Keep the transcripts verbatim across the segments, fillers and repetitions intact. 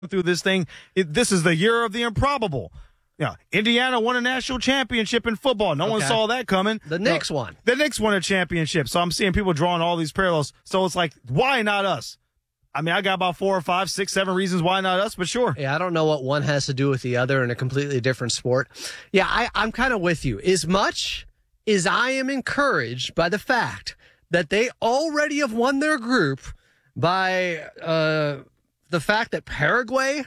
through this thing. It, this is the year of the improbable. Yeah, Indiana won a national championship in football. No okay. one saw that coming. The Knicks no, won. The Knicks won a championship. So I'm seeing people drawing all these parallels. So it's like, why not us? I mean, I got about four or five, six, seven reasons why not us, but sure. Yeah, I don't know what one has to do with the other in a completely different sport. Yeah, I, I'm kind of with you. As much as I am encouraged by the fact that they already have won their group by uh, the fact that Paraguay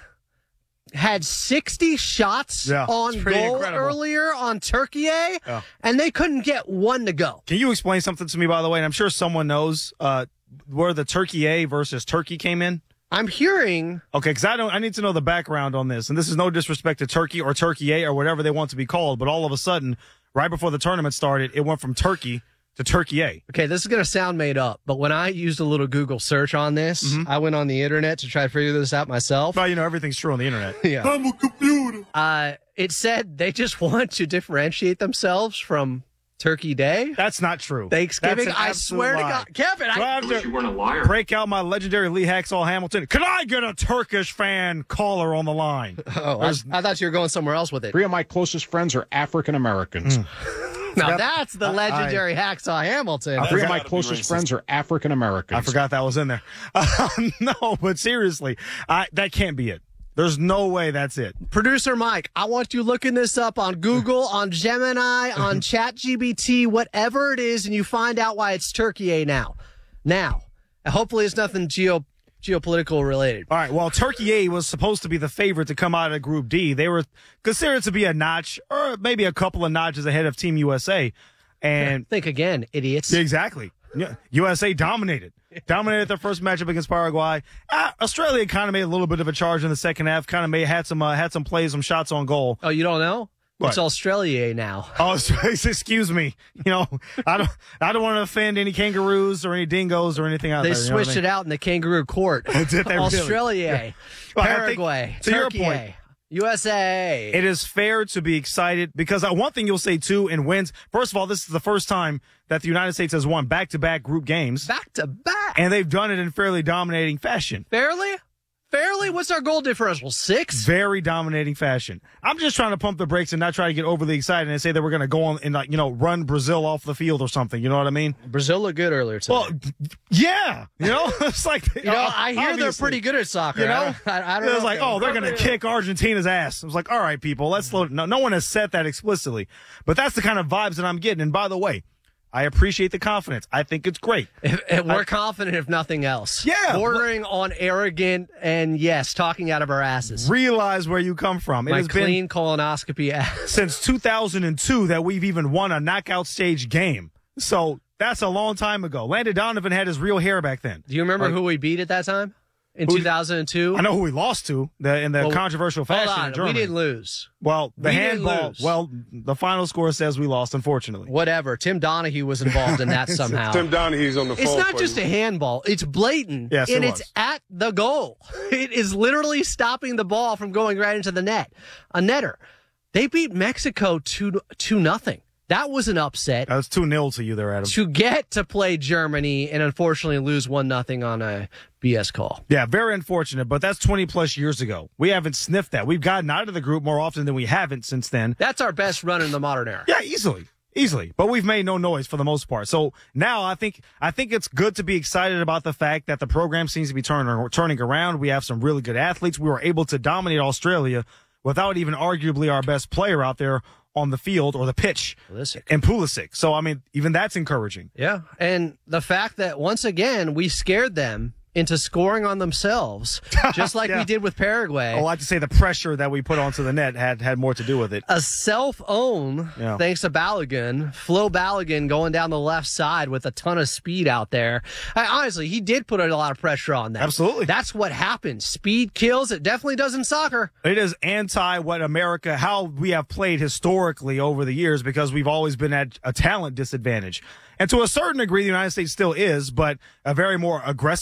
had sixty shots yeah, on goal incredible. earlier on Turkey, yeah. and they couldn't get one to go. Can you explain something to me, by the way? And I'm sure someone knows uh, where the Turkey A versus Turkey came in. I'm hearing. Okay, because I don't. I need to know the background on this. And this is no disrespect to Turkey or Turkey A or whatever they want to be called. But all of a sudden, right before the tournament started, it went from Turkey to Turkey A. Okay, this is going to sound made up, but when I used a little Google search on this, mm-hmm. I went on the internet to try to figure this out myself. Well, you know, everything's true on the internet. yeah. I'm a computer. Uh, it said they just want to differentiate themselves from Turkey Day. That's not true. Thanksgiving, I swear lie. to God. Kevin, I, I have to you weren't a liar. break out my legendary Lee Hacksaw Hamilton. Could I get a Turkish fan caller on the line? Oh, I, I thought you were going somewhere else with it. Three of my closest friends are African Americans. Mm. Now yep. that's the legendary I, Hacksaw Hamilton. Three of my closest friends are African Americans. I forgot that was in there. Uh, no, but seriously, I, that can't be it. There's no way that's it. Producer Mike, I want you looking this up on Google, on Gemini, on ChatGPT, whatever it is, and you find out why it's Turkey A now. Now, hopefully it's nothing geo. geopolitical related. All right. Well, Turkey A was supposed to be the favorite to come out of Group D. They were considered to be a notch or maybe a couple of notches ahead of Team U S A. And think again, idiots. Exactly. U S A dominated. Dominated their first matchup against Paraguay. Uh, Australia kind of made a little bit of a charge in the second half. Kind of made had some uh, had some plays, some shots on goal. Oh, you don't know? What? It's Australia now. Oh, excuse me. You know, I don't, I don't want to offend any kangaroos or any dingoes or anything out they there. They you know switched I mean? it out in the kangaroo court. Did they Australia, really? Well, Paraguay, to Turkey, your point, U S A. It is fair to be excited because uh, one thing you'll say too in wins. First of all, this is the first time that the United States has won back-to-back group games. Back to back, and they've done it in fairly dominating fashion. Fairly. Fairly? What's our goal differential? Six? Very dominating fashion. I'm just trying to pump the brakes and not try to get overly excited and say that we're going to go on and, like, you know, run Brazil off the field or something. You know what I mean? Brazil looked good earlier today. Well, yeah. You know, it's like, you know, I hear obviously. They're pretty good at soccer. You know, I, I, I don't it know. was like, oh, they're going to kick Argentina's ass. I was like, all right, people, let's slow. No, no one has said that explicitly, but that's the kind of vibes that I'm getting. And by the way, I appreciate the confidence. I think it's great. If, if we're I, confident, if nothing else. Yeah. Bordering well, on arrogant and, yes, talking out of our asses. Realize where you come from. It My has clean been colonoscopy ass. Since two thousand two that we've even won a knockout stage game. So that's a long time ago. Landon Donovan had his real hair back then. Do you remember or, who we beat at that time? In two thousand two? I know who we lost to the, in the well, controversial fashion hold on, in Germany. We didn't lose. Well, the we handball, well, the final score says we lost, unfortunately. Whatever. Tim Donahue was involved in that somehow. Tim Donahue's on the phone. It's not just a handball. It's blatant. Yes, and it it's was. at the goal. It is literally stopping the ball from going right into the net. A netter. They beat Mexico two two nothing. That was an upset. That was two nil to you there, Adam. To get to play Germany and unfortunately lose one nothing on a B S call. Yeah, very unfortunate, but that's twenty plus years ago. We haven't sniffed that. We've gotten out of the group more often than we haven't since then. That's our best run in the modern era. Yeah, easily. Easily. But we've made no noise for the most part. So now I think I think it's good to be excited about the fact that the program seems to be turning turning around. We have some really good athletes. We were able to dominate Australia without even arguably our best player out there on the field or the pitch. Pulisic. And Pulisic. So, I mean, even that's encouraging. Yeah. And the fact that, once again, we scared them into scoring on themselves, just like yeah. we did with Paraguay. I like to say the pressure that we put onto the net had, had more to do with it. A self-own, yeah. thanks to Balogun, Flo Balogun going down the left side with a ton of speed out there. I, honestly, he did put a lot of pressure on them. Absolutely. That's what happens. Speed kills. It definitely does in soccer. It is anti what America, how we have played historically over the years because we've always been at a talent disadvantage. And to a certain degree, the United States still is, but a very more aggressive style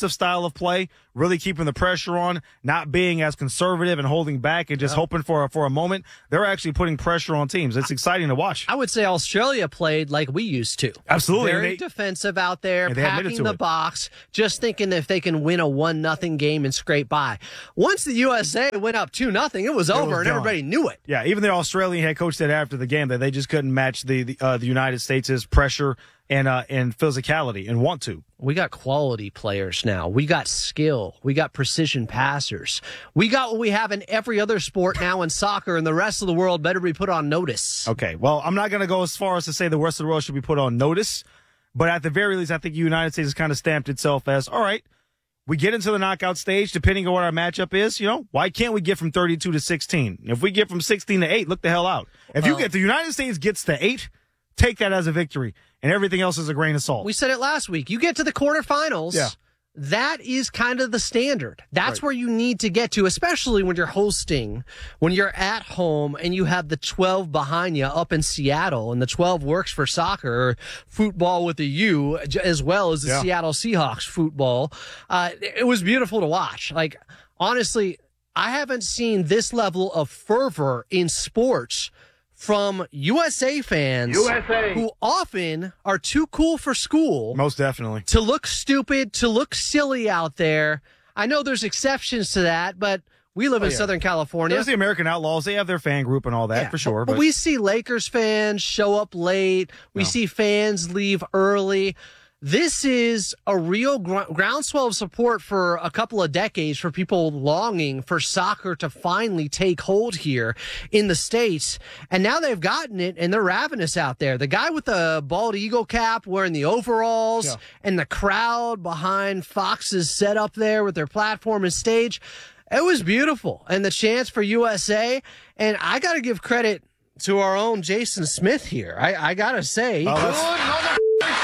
style of play, really keeping the pressure on, not being as conservative and holding back and just yeah. hoping for a, for a moment. They're actually putting pressure on teams. It's exciting to watch. I would say Australia played like we used to. Absolutely. Very they, defensive out there, they packing the it. box, just thinking if they can win a one nothing game and scrape by. Once the U S A went up two nothing, it was it over was and gone. Everybody knew it. Yeah, even the Australian head coach said after the game that they just couldn't match the the, uh, the United States' pressure and uh, and physicality and want to. We got quality players now. We got skill. We got precision passers. We got what we have in every other sport now in soccer, and the rest of the world better be put on notice. Okay, well, I'm not going to go as far as to say the rest of the world should be put on notice, but at the very least, I think the United States has kind of stamped itself as, all right, we get into the knockout stage, depending on what our matchup is, you know, why can't we get from thirty-two to sixteen? If we get from sixteen to eight, look the hell out. If you well, get the United States gets to eight, take that as a victory, and everything else is a grain of salt. We said it last week. You get to the quarterfinals. Yeah. That is kind of the standard. That's right. where you need to get to, especially when you're hosting, when you're at home and you have the twelve behind you up in Seattle, and the twelve works for soccer, or football with a U, as well as the yeah. Seattle Seahawks football. Uh, it was beautiful to watch. Like, honestly, I haven't seen this level of fervor in sports from U S A fans U S A. who often are too cool for school. Most definitely. To look stupid, to look silly out there. I know there's exceptions to that, but we live oh, in yeah. Southern California. There's the American Outlaws. They have their fan group and all that, yeah, for sure. But, But, but we see Lakers fans show up late. We no. see fans leave early. This is a real gr- groundswell of support for a couple of decades for people longing for soccer to finally take hold here in the States. And now they've gotten it, and they're ravenous out there. The guy with the bald eagle cap wearing the overalls yeah. and the crowd behind Fox's setup there with their platform and stage, it was beautiful. And the chance for U S A, and I got to give credit to our own Jason Smith here. I, I got to say. Oh,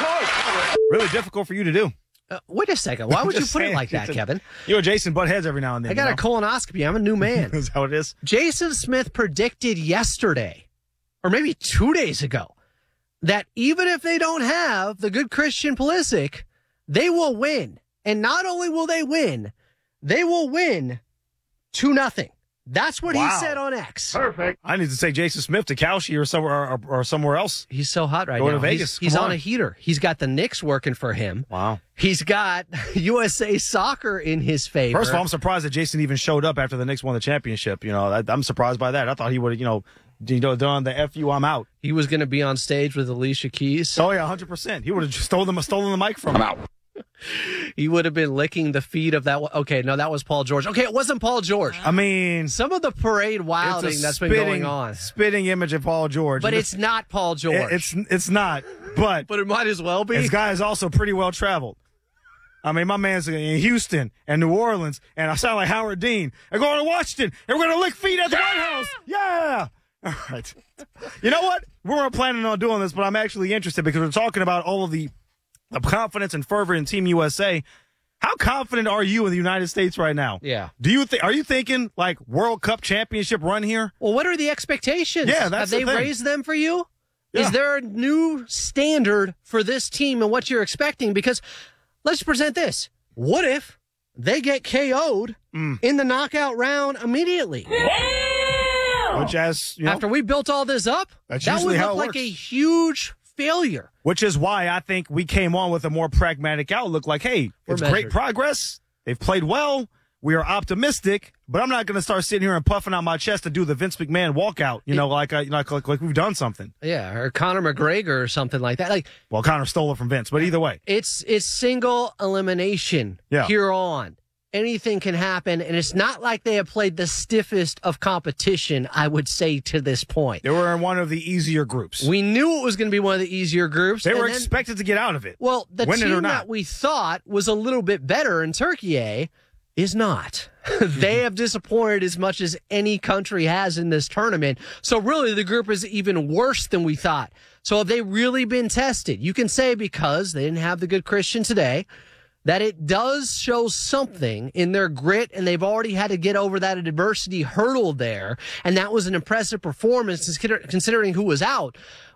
really difficult for you to do. Uh, wait a second. Why would you put saying, it like that, Jason, Kevin? You and Jason butt heads every now and then. I got you a colonoscopy. I'm a new man. Is that how it is? Jason Smith predicted yesterday, or maybe two days ago, that even if they don't have the good Christian Pulisic, they will win. And not only will they win, they will win two nothing. That's what wow. he said on X. Perfect. I need to say Jason Smith to Kalshi or somewhere or, or somewhere else. He's so hot right Going now. to Vegas. He's, he's Come on on. a heater. He's got the Knicks working for him. Wow. He's got U S A Soccer in his favor. First of all, I'm surprised that Jason even showed up after the Knicks won the championship. You know, I, I'm surprised by that. I thought he would have, you know, you know, done the F you, I'm out. He was going to be on stage with Alicia Keys. Oh, yeah, one hundred percent. He would have just stolen, stolen the mic from him. I'm out. He would have been licking the feet of that. Okay, no, that was Paul George. Okay, it wasn't Paul George. I mean, Some of the parade wilding it's a that's spitting, been going on. spitting image of Paul George. But And it's not Paul George. it- it's it's not. But but it might as well be. this guy is also pretty well traveled. I mean, my man's in Houston and New Orleans, and I sound like Howard Dean. They're going to Washington, and we're going to lick feet at the White House. Yeah. All right. You know what? We weren't planning on doing this, but I'm actually interested because we're talking about all of the, the confidence and fervor in Team U S A. How confident are you in the United States right now? Yeah. Do you think? Are you thinking like World Cup championship run here? Well, what are the expectations? Yeah, that's Have they the thing. raised them for you? Yeah. Is there a new standard for this team and what you're expecting? Because let's present this. What if they get K O'd Mm. in the knockout round immediately? Which, as you know, After we built all this up, That's that usually would how look it like works. a huge failure. which is why I think we came on with a more pragmatic outlook. Like, hey, We're it's measured. great progress. They've played well. We are optimistic, but I'm not going to start sitting here and puffing out my chest to do the Vince McMahon walkout. You know, like, uh, you know, like, like we've done something. Yeah, or Conor McGregor or something like that. Like Well, Connor stole it from Vince, but either way, it's it's single elimination Yeah. here on. Anything can happen, and it's not like they have played the stiffest of competition, I would say, to this point. they were in one of the easier groups. We knew it was going to be one of the easier groups. they and were then- expected to get out of it. Well, the Win it or team not. that we thought was a little bit better in Turkey eh, is not. They have disappointed as much as any country has in this tournament. So really, the group is even worse than we thought. So have they really been tested? You can say because they didn't have the good Christian today, that it does show something in their grit, and they've already had to get over that adversity hurdle there. And that was an impressive performance consider- considering who was out.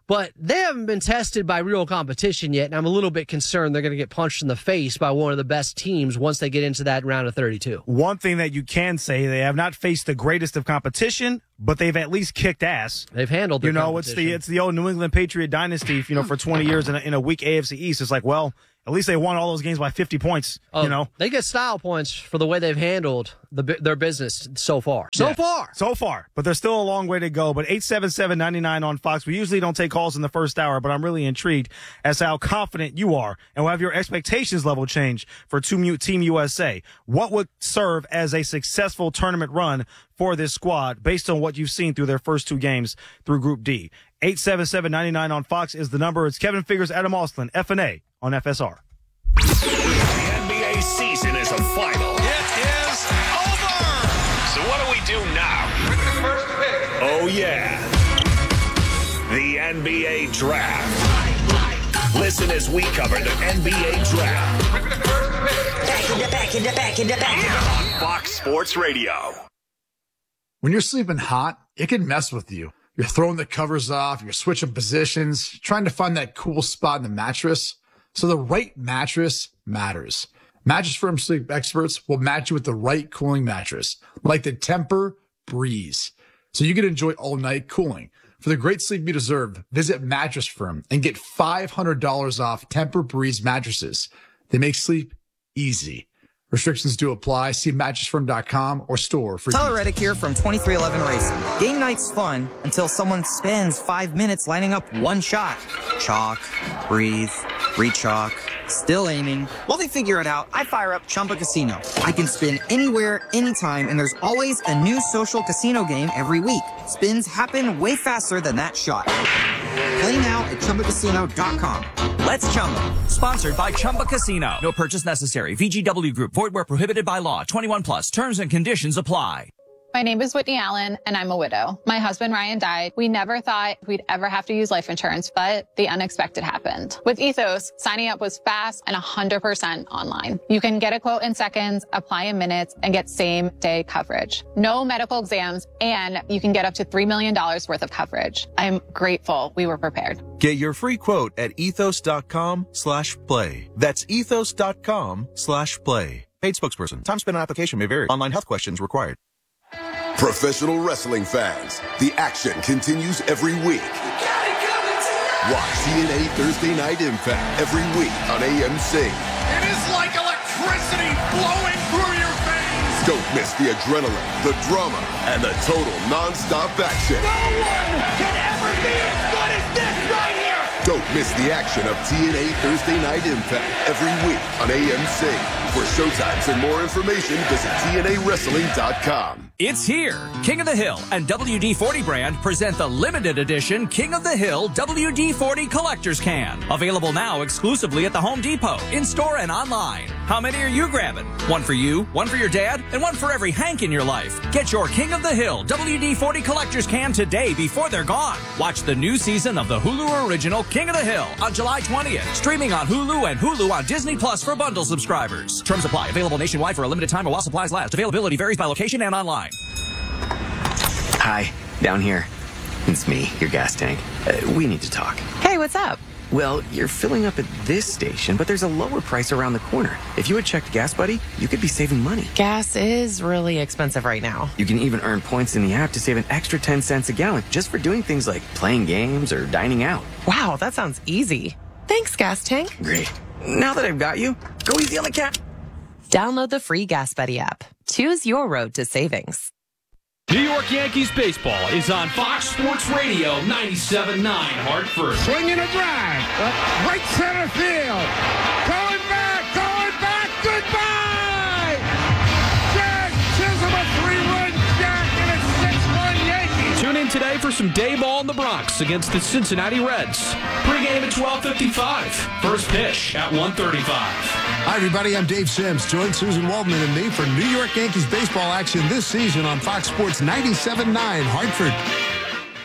but they haven't been tested by real competition yet, and I'm a little bit concerned they're going to get punched in the face by one of the best teams once they get into that round of thirty-two. One thing that you can say, they have not faced the greatest of competition, but they've at least kicked ass. They've handled their You know, it's the it's the old New England Patriot dynasty, you know, for twenty years in a, in a weak A F C East. It's like, well, at least they won all those games by fifty points, oh, you know. They get style points for the way they've handled the, their business so far. So Yeah. far. So far. But there's still a long way to go. But eight seven seven, nine nine on Fox. We usually don't take calls in the first hour, but I'm really intrigued as to how confident you are and will have your expectations level change for Team U S A. What would serve as a successful tournament run for this squad based on what you've seen through their first two games through Group D? eight seven seven, nine nine on Fox is the number. It's Kevin Figures, Adam Austin, F N A on F S R. The N B A season is a final. It is over. So what do we do now? First pick. Oh, yeah. The N B A Draft. Listen as we cover the N B A Draft. Back in the back in the back in the back. On Fox Sports Radio. When you're sleeping hot, it can mess with you. You're throwing the covers off, you're switching positions, trying to find that cool spot in the mattress. So the right mattress matters. Mattress Firm sleep experts will match you with the right cooling mattress, like the Tempur Breeze, so you can enjoy all night cooling. For the great sleep you deserve, visit Mattress Firm and get five hundred dollars off Tempur Breeze mattresses. They make sleep easy. Restrictions do apply. See mattress firm dot com or store for Tyler Reddick here from twenty-three eleven Racing. Game night's fun until someone spends five minutes lining up one shot. Chalk, breathe, re-chalk, still aiming. While they figure it out, I fire up Chumba Casino. I can spin anywhere, anytime, and there's always a new social casino game every week. Spins happen way faster than that shot. Play now at chumba casino dot com. Let's Chumba. Sponsored by Chumba Casino. No purchase necessary. V G W Group. Void where prohibited by law. twenty-one plus. Terms and conditions apply. My name is Whitney Allen, and I'm a widow. My husband, Ryan, died. We never thought we'd ever have to use life insurance, but the unexpected happened. With Ethos, signing up was fast and one hundred percent online. You can get a quote in seconds, apply in minutes, and get same-day coverage. No medical exams, and you can get up to three million dollars worth of coverage. I'm grateful we were prepared. Get your free quote at ethos.com slash play. That's ethos.com slash play. Paid spokesperson. Time spent on application may vary. Online health questions required. Professional wrestling fans, the action continues every week. Watch T N A Thursday Night Impact every week on A M C. It is like electricity flowing through your veins. Don't miss the adrenaline, the drama, and the total non-stop action. No one can ever be as good as this right here. Don't miss the action of T N A Thursday Night Impact every week on A M C. For showtimes and more information, visit T N A wrestling dot com. It's here. King of the Hill and W D forty brand present the limited edition King of the Hill W D forty Collector's Can. Available now exclusively at the Home Depot, in-store and online. How many are you grabbing? One for you, one for your dad, and one for every Hank in your life. Get your King of the Hill W D forty Collector's Can today before they're gone. Watch the new season of the Hulu original King of the Hill on July twentieth. Streaming on Hulu and Hulu on Disney Plus for bundle subscribers. Terms apply. Available nationwide for a limited time or while supplies last. Availability varies by location and online. Hi, down here. It's me, your gas tank. Uh, we need to talk. Hey, what's up? Well, you're filling up at this station, but there's a lower price around the corner. If you had checked Gas Buddy, you could be saving money. Gas is really expensive right now. You can even earn points in the app to save an extra ten cents a gallon just for doing things like playing games or dining out. Wow, that sounds easy. Thanks, Gas Tank. Great. Now that I've got you, go easy on the cat. Download the free Gas Buddy app. Choose your road to savings. New York Yankees baseball is on Fox Sports Radio ninety-seven point nine Hartford. Swinging a drive. Uh, right center field. Going back. Going back. Goodbye. Jack Chisholm, a three-run jack, and it's six one Yankees. Tune in today for some day ball in the Bronx against the Cincinnati Reds. Pre-game at twelve fifty-five. First pitch at one thirty-five. Hi, everybody. I'm Dave Sims. Join Susan Waldman and me for New York Yankees baseball action this season on Fox Sports ninety-seven point nine Hartford.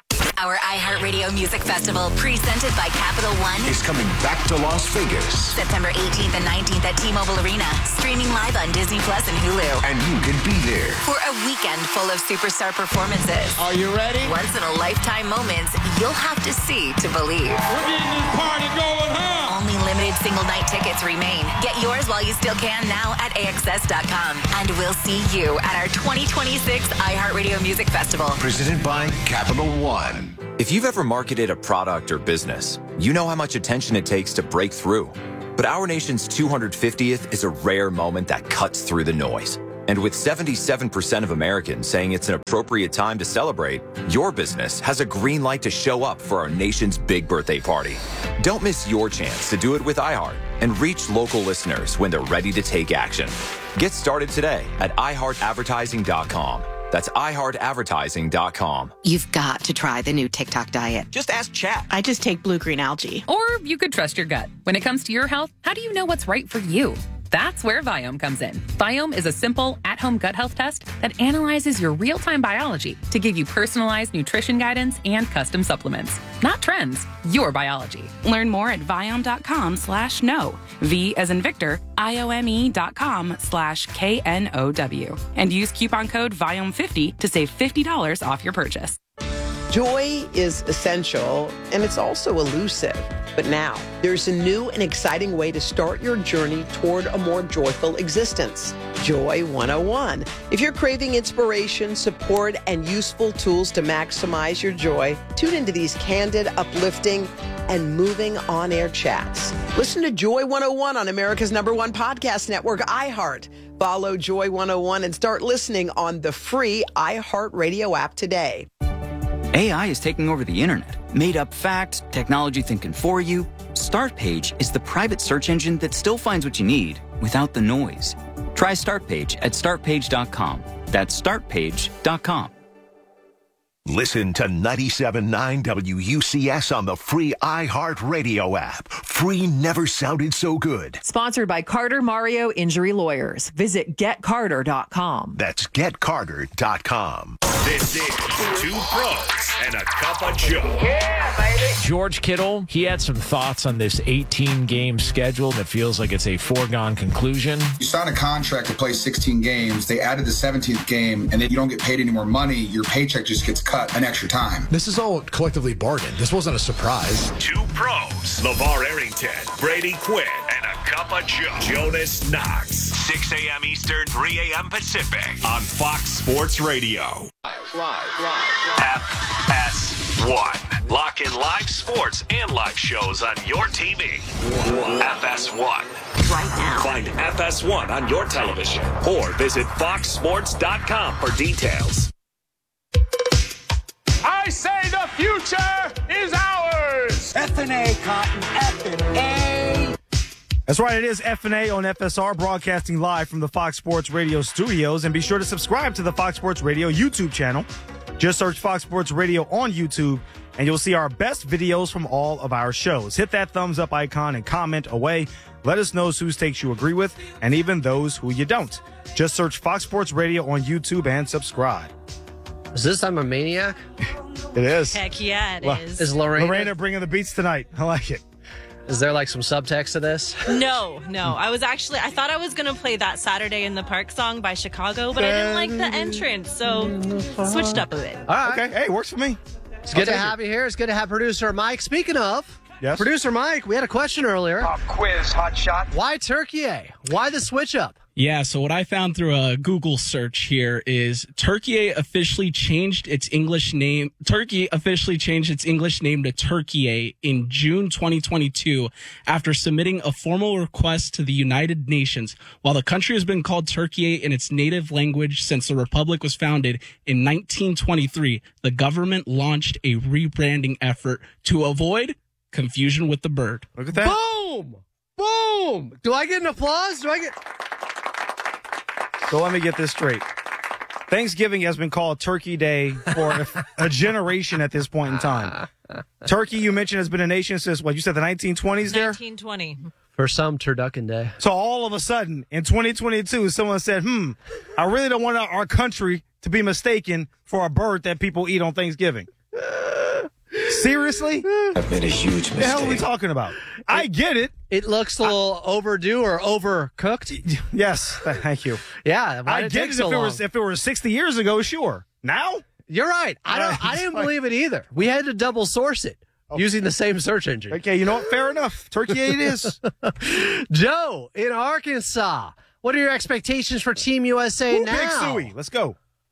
Our iHeartRadio Music Festival, presented by Capital One, is coming back to Las Vegas. September eighteenth and nineteenth at T-Mobile Arena. Streaming live on Disney Plus and Hulu. And you can be there For a weekend full of superstar performances. Are you ready? Once-in-a-lifetime moments you'll have to see to believe. We're getting this party going, huh? Only limited single-night tickets remain. Get yours while you still can now at A X S dot com. And we'll see you at our twenty twenty-six iHeartRadio Music Festival. Presented by Capital One. If you've ever marketed a product or business, you know how much attention it takes to break through. But our nation's two hundred fiftieth is a rare moment that cuts through the noise. And with seventy-seven percent of Americans saying it's an appropriate time to celebrate, your business has a green light to show up for our nation's big birthday party. Don't miss your chance to do it with iHeart and reach local listeners when they're ready to take action. Get started today at i heart advertising dot com. That's i heart advertising dot com. You've got to try the new TikTok diet. Just ask Chat. I just take blue-green algae. Or you could trust your gut. When it comes to your health, how do you know what's right for you? That's where Viome comes in. Viome is a simple, at-home gut health test that analyzes your real-time biology to give you personalized nutrition guidance and custom supplements. Not trends, your biology. Learn more at Viome dot com slash no. V as in Victor, I O M E dot com slash K N O W. And use coupon code Viome fifty to save fifty dollars off your purchase. Joy is essential, and it's also elusive. But now, there's a new and exciting way to start your journey toward a more joyful existence. Joy one oh one. If you're craving inspiration, support, and useful tools to maximize your joy, tune into these candid, uplifting, and moving on-air chats. Listen to Joy one oh one on America's number one podcast network, iHeart. Follow Joy one oh one and start listening on the free iHeartRadio app today. A I is taking over the internet. Made up facts, technology thinking for you. Startpage is the private search engine that still finds what you need without the noise. Try Startpage at start page dot com. That's start page dot com. Listen to ninety-seven point nine W U C S on the free iHeartRadio app. Free never sounded so good. Sponsored by Carter Mario Injury Lawyers. Visit get carter dot com. That's get carter dot com. This is Two Pros and a Cup of Joe. Yeah, baby. George Kittle, he had some thoughts on this eighteen-game schedule that feels like it's a foregone conclusion. You sign a contract to play sixteen games. They added the seventeenth game, and then you don't get paid any more money. Your paycheck just gets cut an extra time. This is all collectively bargained. This wasn't a surprise. Two Pros. LeVar Arrington, Brady Quinn, and a Cup of Joe. Jonas Knox. six a.m. Eastern, three a.m. Pacific on Fox Sports Radio. Live, live, live. F S one. Lock in live sports and live shows on your T V. F S one. Right now. Find F S one on your television or visit fox sports dot com for details. I say the future is ours. F and A, Cotton. F and A. That's right. It is F and A on F S R, broadcasting live from the Fox Sports Radio studios. And be sure to subscribe to the Fox Sports Radio YouTube channel. Just search Fox Sports Radio on YouTube, and you'll see our best videos from all of our shows. Hit that thumbs up icon and comment away. Let us know whose takes you agree with, and even those who you don't. Just search Fox Sports Radio on YouTube and subscribe. Is this I'm a Maniac? It is. Heck yeah, it well, is. Is Lorena, Lorena bringing the beats tonight? I like it. Is there like some subtext to this? No, no. I was actually, I thought I was going to play that Saturday in the Park song by Chicago, but I didn't like the entrance, so switched up a bit. All right. Okay. Hey, works for me. It's good to have you here. It's good to have producer Mike. Speaking of, yes? Producer Mike, we had a question earlier. Pop quiz, hot shot. Why Turkey? Why the switch up? Yeah, so what I found through a Google search here is Turkey officially changed its English name. Turkey officially changed its English name to Turkey in June twenty twenty-two after submitting a formal request to the United Nations. While the country has been called Turkey in its native language since the republic was founded in nineteen twenty-three, the government launched a rebranding effort to avoid confusion with the bird. Look at that. Boom! Boom! Do I get an applause? Do I get... So let me get this straight. Thanksgiving has been called Turkey Day for a, a generation at this point in time. Turkey, you mentioned, has been a nation since, what, you said the nineteen twenties there? nineteen twenty. For some, Turducken Day. So all of a sudden, in twenty twenty-two, someone said, hmm, I really don't want our country to be mistaken for a bird that people eat on Thanksgiving. Seriously? I've made a huge mistake. What the hell are we talking about? I get it. It looks a little overdue or overcooked. Yes, thank you. Yeah, why I did it get take it so if it long? was if it were sixty years ago, sure. Now? You're right. I don't. I didn't believe it either. We had to double source it using the same search engine. Okay, you know what? Fair enough. Turkey it is. Joe in Arkansas. What are your expectations for Team U S A Ooh, now? Big Suey. Let's go.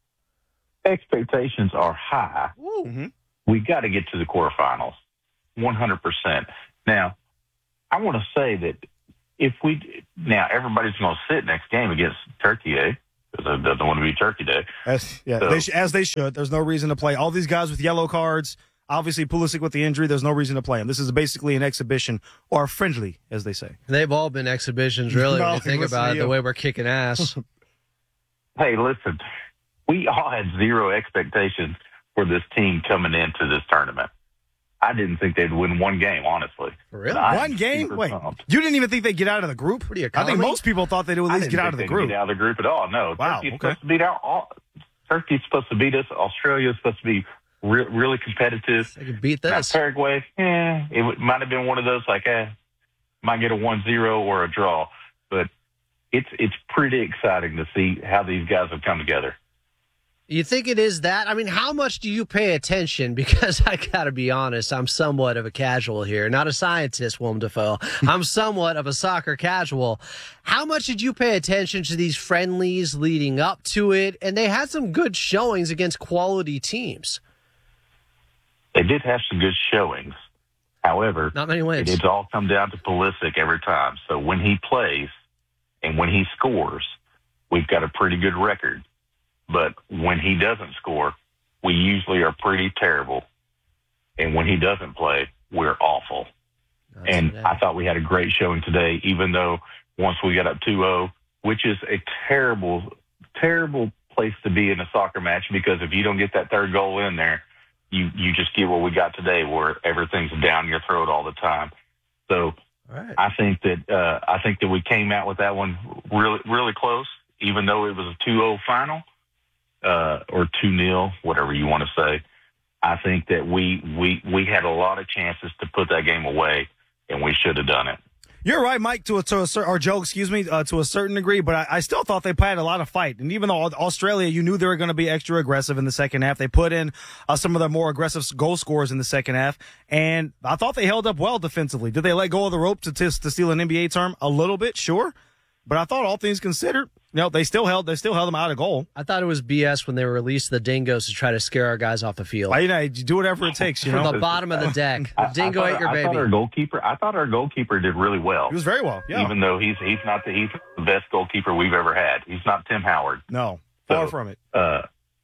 Expectations are high. Mm-hmm. We got to get to the quarterfinals, one hundred percent. Now, I want to say that if we now everybody's going to sit next game against Turkey, eh? Because it doesn't want to be Turkey Day. As, yeah, So- they sh- as they should. There's no reason to play. All these guys with yellow cards. Obviously, Pulisic with the injury. There's no reason to play him. This is basically an exhibition or friendly, as they say. They've all been exhibitions, really, No, when you think listen about to it, you. the way we're kicking ass. Hey, listen, we all had zero expectations for this team coming into this tournament. I didn't think they'd win one game, honestly. For real? But I am One game? super Wait, pumped. you didn't even think they'd get out of the group? What are you, I think calling me? most people thought they'd at I least didn't get out think of the they'd group. Get out of the group at all. No, Wow, Turkey's okay. supposed to beat out all. Turkey's supposed to beat us. Australia's supposed to be re- really competitive. They can beat Now, this. Paraguay, eh, it w- might have been one of those like, eh, might get a one zero or a draw, but it's it's pretty exciting to see how these guys have come together. You think it is that? I mean, how much do you pay attention? Because I got to be honest, I'm somewhat of a casual here. Not a scientist, Willem Dafoe. I'm somewhat of a soccer casual. How much did you pay attention to these friendlies leading up to it? And they had some good showings against quality teams. They did have some good showings. However, Not many wins. it's all come down to Pulisic every time. So when he plays and when he scores, we've got a pretty good record. But when he doesn't score, we usually are pretty terrible. And when he doesn't play, we're awful. That's and bad. I thought we had a great showing today, even though once we got up two oh, which is a terrible, terrible place to be in a soccer match, because if you don't get that third goal in there, you, you just get what we got today, where everything's down your throat all the time. So All right. I think that uh, I think that we came out with that one really, really close, even though it was a two oh final. Uh, or two nil, whatever you want to say. I think that we, we we had a lot of chances to put that game away, and we should have done it. You're right, Mike, to a, to a cer- or Joe, excuse me, uh, to a certain degree, but I, I still thought they had a lot of fight. And even though Australia, you knew they were going to be extra aggressive in the second half, they put in uh, some of the more aggressive goal scorers in the second half, and I thought they held up well defensively. Did they let go of the rope to to, to steal an N B A term? A little bit, sure, but I thought all things considered, you know, they still held they still held them out of goal. I thought it was B S when they released the dingoes to try to scare our guys off the field. I, you know, you do whatever it takes, you From know. the bottom of the deck. I- The dingo I ate thought, your I baby. thought our goalkeeper. I thought our goalkeeper did really well. He was very well, yeah. Even though he's he's not the he's the best goalkeeper we've ever had. He's not Tim Howard. No, far So, from it. Uh,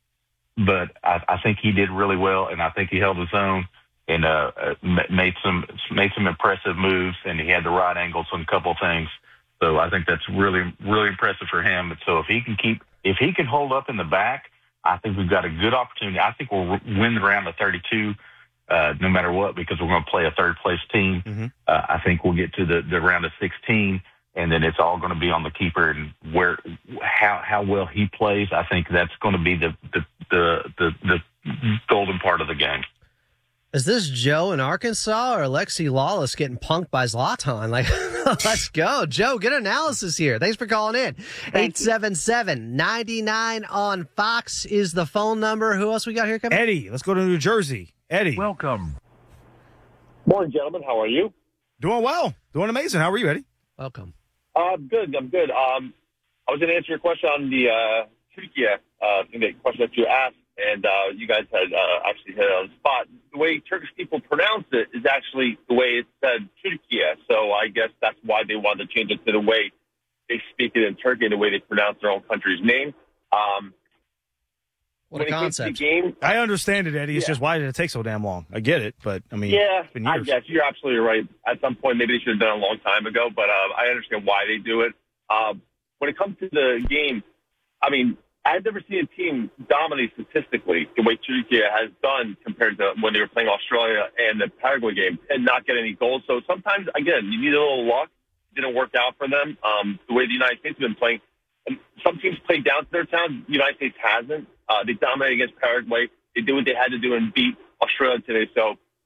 but I, I think he did really well, and I think he held his own and uh, uh, ma- made some made some impressive moves, and he had the right angles on a couple of things. So I think that's really really impressive for him. And so if he can keep if he can hold up in the back, I think we've got a good opportunity. I think we'll win the round of thirty-two. Uh, no matter what, because we're going to play a third place team. Mm-hmm. Uh, I think we'll get to the, the round of sixteen, and then it's all going to be on the keeper and where how how well he plays. I think that's going to be the the the the, the golden part of the game. Is this Joe in Arkansas or Alexi Lawless getting punked by Zlatan? Like, let's go. Joe, good analysis here. Thanks for calling in. eight seven seven, nine nine on Fox is the phone number. Who else we got here coming? Eddie, let's go to New Jersey. Eddie. Welcome. Morning, gentlemen. How are you? Doing well. Doing amazing. How are you, Eddie? Welcome. Uh, I'm good. I'm good. Um, I was going to answer your question on the uh, Turkey uh, the question that you asked, and uh, you guys had uh, actually hit it on the spot. The way Turkish people pronounce it is actually the way it's said, Turkey. So I guess that's why they wanted to change it to the way they speak it in Turkey, the way they pronounce their own country's name. Um, What a concept. Game, I understand it, Eddie. It's Yeah. just why did it take so damn long? I get it, but I mean, yeah, it's been I years. guess you're absolutely right. At some point, maybe they should have done it a long time ago, but uh, I understand why they do it. Uh, when it comes to the game, I mean, I've never seen a team dominate statistically the way Turkey has done compared to when they were playing Australia and the Paraguay game and not get any goals. So sometimes, again, you need a little luck. It didn't work out for them. Um, the way the United States have been playing, and some teams play down to their town. The United States hasn't. Uh, they dominated against Paraguay. They did what they had to do and beat Australia today. So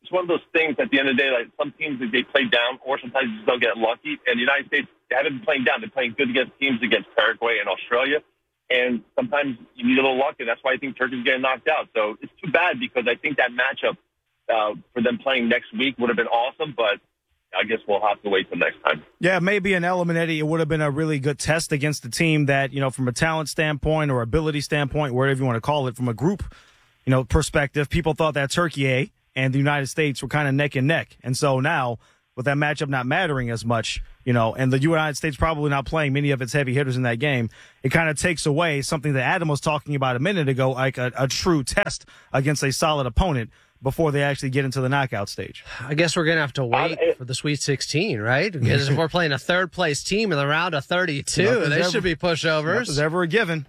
it's one of those things at the end of the day, like some teams they play down, or sometimes you just don't get lucky. And the United States they haven't been playing down; they're playing good against teams against Paraguay and Australia. And sometimes you need a little luck, and that's why I think Turkey's getting knocked out. So it's too bad because I think that matchup uh, for them playing next week would have been awesome, but I guess we'll have to wait till next time. Yeah, maybe an element, Eddie, it would have been a really good test against the team that, you know, from a talent standpoint or ability standpoint, whatever you want to call it, from a group, you know, perspective, people thought that Turkey and the United States were kind of neck and neck. And so now, with that matchup not mattering as much, you know, and the United States probably not playing many of its heavy hitters in that game, it kind of takes away something that Adam was talking about a minute ago, like a, a true test against a solid opponent before they actually get into the knockout stage. I guess we're going to have to wait uh, for the Sweet sixteen, right? Because if we're playing a third-place team in the round of thirty-two, they ever, should be pushovers. Nothing's ever a given.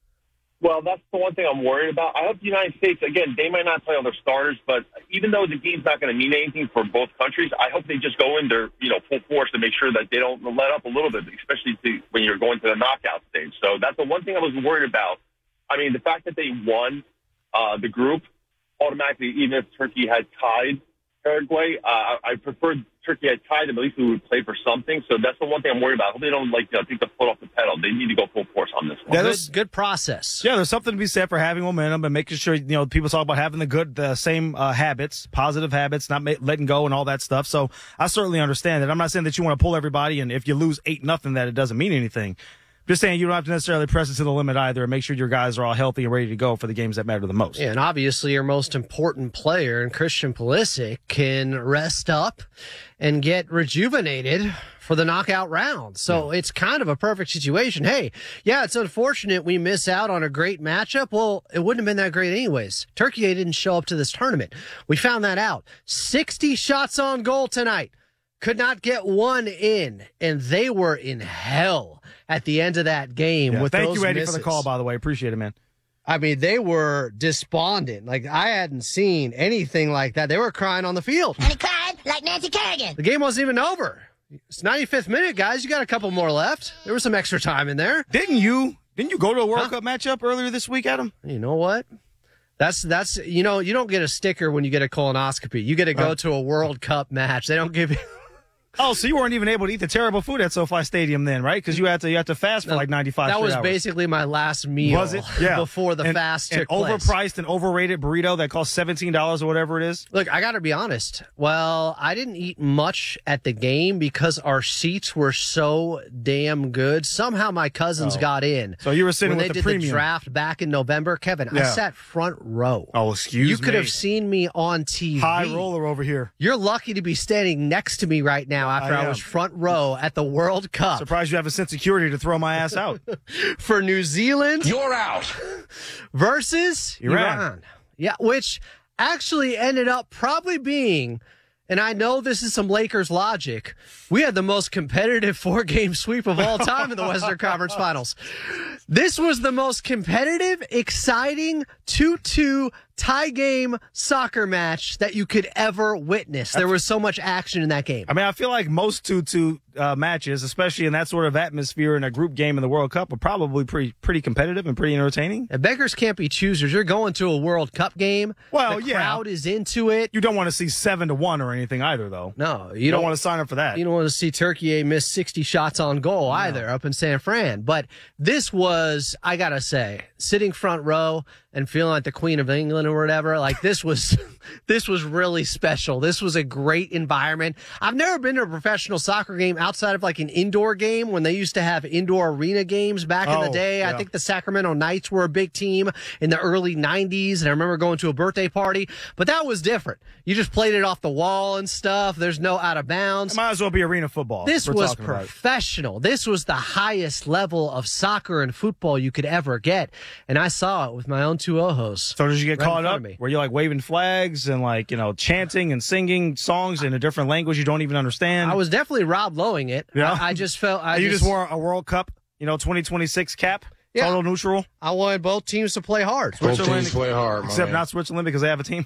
Well, that's the one thing I'm worried about. I hope the United States, again, they might not play all their starters, but even though the game's not going to mean anything for both countries, I hope they just go in their, you know, full force to make sure that they don't let up a little bit, especially to, when you're going to the knockout stage. So that's the one thing I was worried about. I mean, the fact that they won uh, the group, automatically, even if Turkey had tied Paraguay, uh, I preferred Turkey had tied them. At least we would play for something. So that's the one thing I'm worried about. I hope they don't like you know, take the foot off the pedal. They need to go full force on this one. Yeah, good, good process. Yeah, there's something to be said for having momentum and making sure, you know, people talk about having the good, the same uh, habits, positive habits, not ma- letting go and all that stuff. So I certainly understand that. I'm not saying that you want to pull everybody, and if you lose eight nothing, that it doesn't mean anything. Just saying you don't have to necessarily press it to the limit either, and make sure your guys are all healthy and ready to go for the games that matter the most. Yeah, and obviously your most important player, and Christian Pulisic, can rest up and get rejuvenated for the knockout round. So yeah. It's kind of a perfect situation. Hey, yeah, it's unfortunate we miss out on a great matchup. Well, it wouldn't have been that great anyways. Turkey didn't show up to this tournament. We found that out. sixty shots on goal tonight. Could not get one in, and they were in hell at the end of that game. Yeah, with thank those you, Eddie, misses. for the call, by the way. Appreciate it, man. I mean, they were despondent. Like, I hadn't seen anything like that. They were crying on the field. And he cried like Nancy Kerrigan. The game wasn't even over. It's ninety-fifth minute, guys. You got a couple more left. There was some extra time in there. Didn't you? Didn't you go to a World huh? Cup matchup earlier this week, Adam? You know what? That's, that's, you know, you don't get a sticker when you get a colonoscopy. You get to go uh, to a World Cup match. They don't give you... Oh, so you weren't even able to eat the terrible food at SoFi Stadium then, right? Because you had to you had to fast for no, like ninety-five That was hours. basically my last meal. Was it? Yeah. Before the and, fast and took place. Overpriced and overrated burrito that cost seventeen dollars or whatever it is. Look, I got to be honest. Well, I didn't eat much at the game because our seats were so damn good. Somehow my cousins oh. got in. So you were sitting when with they the did premium. the draft back in November. Kevin, yeah. I sat front row. Oh, excuse you me. You could have seen me on T V. High roller over here. You're lucky to be standing next to me right now after I, I was front row at the World Cup. Surprised you have a sense of security to throw my ass out. For New Zealand. You're out. Versus Iran. Iran. Yeah, which actually ended up probably being, and I know this is some Lakers logic, we had the most competitive four-game sweep of all time in the Western Conference Finals. This was the most competitive, exciting two two tie game soccer match that you could ever witness. There was so much action in that game. I mean, I feel like most two two uh, matches, especially in that sort of atmosphere in a group game in the World Cup, are probably pretty pretty competitive and pretty entertaining. And beggars can't be choosers. You're going to a World Cup game. Well, the yeah. crowd is into it. You don't want to see seven to one or anything either, though. No, you, you don't, don't want to sign up for that. You don't want to see Turkey miss sixty shots on goal no. either up in San Fran. But this was, I gotta say, sitting front row and feeling like the Queen of England or whatever. Like this was, this was really special. This was a great environment. I've never been to a professional soccer game outside of like an indoor game when they used to have indoor arena games back oh, in the day. Yeah. I think the Sacramento Knights were a big team in the early nineties. And I remember going to a birthday party, but that was different. You just played it off the wall and stuff. There's no out of bounds. It might as well be arena football. This was professional. This was the highest level of soccer and football you could ever get. And I saw it with my own two ojos. So did you get right caught up? Were you like waving flags and like, you know, chanting and singing songs in a different language you don't even understand? I was definitely Rob Lowing it. Yeah. I, I just felt. I you just, just wore a World Cup, you know, twenty twenty-six cap? Yeah. Total neutral? I wanted both teams to play hard. Both teams play hard, Except man. not Switzerland because they have a team.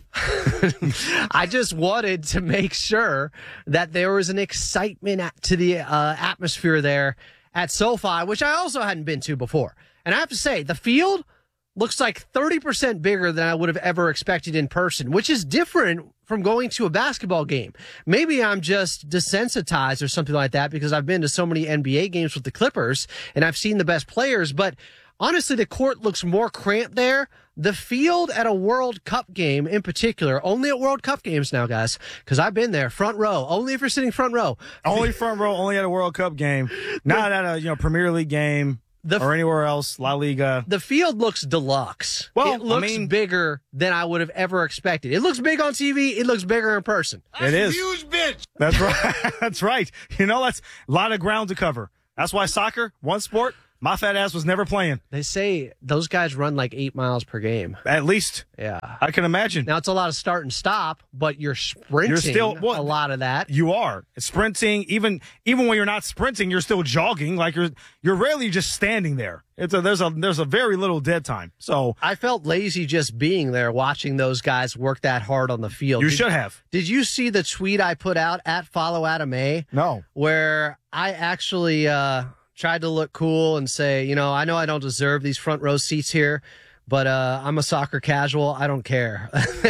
I just wanted to make sure that there was an excitement to the uh, atmosphere there at SoFi, which I also hadn't been to before. And I have to say, the field looks like thirty percent bigger than I would have ever expected in person, which is different from going to a basketball game. Maybe I'm just desensitized or something like that because I've been to so many N B A games with the Clippers and I've seen the best players, but honestly, the court looks more cramped there. The field at a World Cup game in particular, only at World Cup games now, guys, because I've been there, front row, only if you're sitting front row. Only front row, only at a World Cup game, not at a you know Premier League game. The, or anywhere else, La Liga. The field looks deluxe. Well, it looks I mean, bigger than I would have ever expected. It looks big on T V. It looks bigger in person. It is. Huge bitch. That's right. That's right. You know, that's a lot of ground to cover. That's why soccer, one sport, my fat ass was never playing. They say those guys run like eight miles per game. At least. Yeah. I can imagine. Now, it's a lot of start and stop, but you're sprinting You're still, well, a lot of that. You are. Sprinting, even even when you're not sprinting, you're still jogging. Like you're you're rarely just standing there. It's a, there's a there's a very little dead time. So I felt lazy just being there watching those guys work that hard on the field. You did, should have. Did you see the tweet I put out at Follow Adam A? No. Where I actually uh, tried to look cool and say, you know, I know I don't deserve these front row seats here, but uh, I'm a soccer casual. I don't care.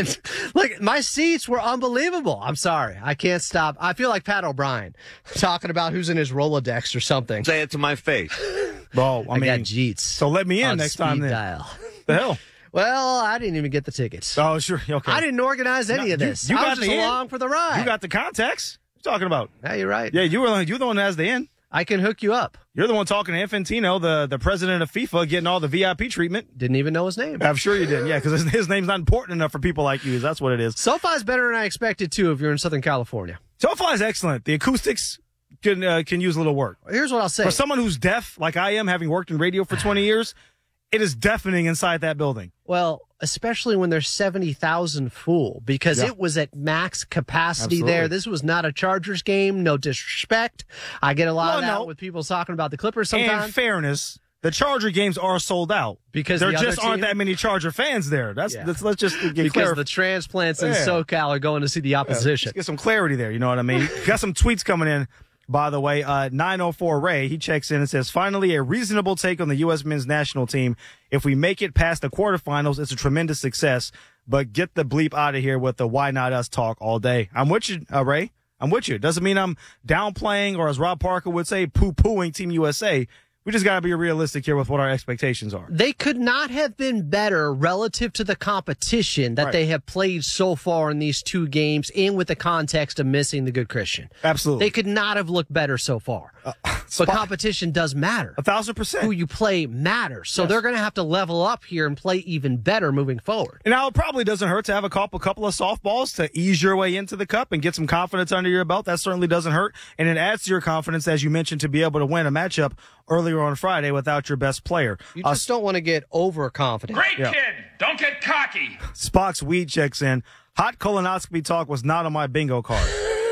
Look, my seats were unbelievable. I'm sorry. I can't stop. I feel like Pat O'Brien talking about who's in his Rolodex or something. Say it to my face. Bro, I, I mean, got Jeets. So let me in on next time speed then. dial. The hell? Well, I didn't even get the tickets. Oh, sure. Okay. I didn't organize any No, of this. You, you I got was just the along in. for the ride. You got the contacts. What are you talking about? Yeah, you're right. Yeah, you were you're the one that has the in. I can hook you up. You're the one talking to Infantino, the, the president of FIFA, getting all the V I P treatment. Didn't even know his name. I'm sure you didn't. Yeah, because his, his name's not important enough for people like you. That's what it is. SoFi's better than I expected, too, if you're in Southern California. SoFi is excellent. The acoustics can uh, can use a little work. Here's what I'll say. For someone who's deaf, like I am, having worked in radio for twenty years, it is deafening inside that building. Well, especially when there's seventy thousand full, because Yeah. it was at max capacity Absolutely. there. This was not a Chargers game. No disrespect. I get a lot Well, of that no. with people talking about the Clippers In sometimes. fairness, the Charger games are sold out Because there the other just aren't team- that many Charger fans there. That's, Yeah. that's let's just get because clar- the transplants in Yeah. SoCal are going to see the Yeah, opposition. let's get some clarity there. You know what I mean? Got some tweets coming in. By the way, uh, nine oh four Ray, he checks in and says, finally, a reasonable take on the U S men's national team. If we make it past the quarterfinals, it's a tremendous success. But get the bleep out of here with the why not us talk all day. I'm with you, uh, Ray. I'm with you. Doesn't mean I'm downplaying or, as Rob Parker would say, poo-pooing Team U S A. We just got to be realistic here with what our expectations are. They could not have been better relative to the competition that Right. they have played so far in these two games and with the context of missing the good Christian. Absolutely. They could not have looked better so far. Uh, but spot- competition does matter. A thousand percent. Who you play matters. So Yes. they're going to have to level up here and play even better moving forward. And now it probably doesn't hurt to have a couple, couple of softballs to ease your way into the cup and get some confidence under your belt. That certainly doesn't hurt. And it adds to your confidence, as you mentioned, to be able to win a matchup earlier on Friday without your best player. You Uh, just don't want to get overconfident. Great Yeah. kid. Don't get cocky. Spock's weed checks in. Hot colonoscopy talk was not on my bingo card.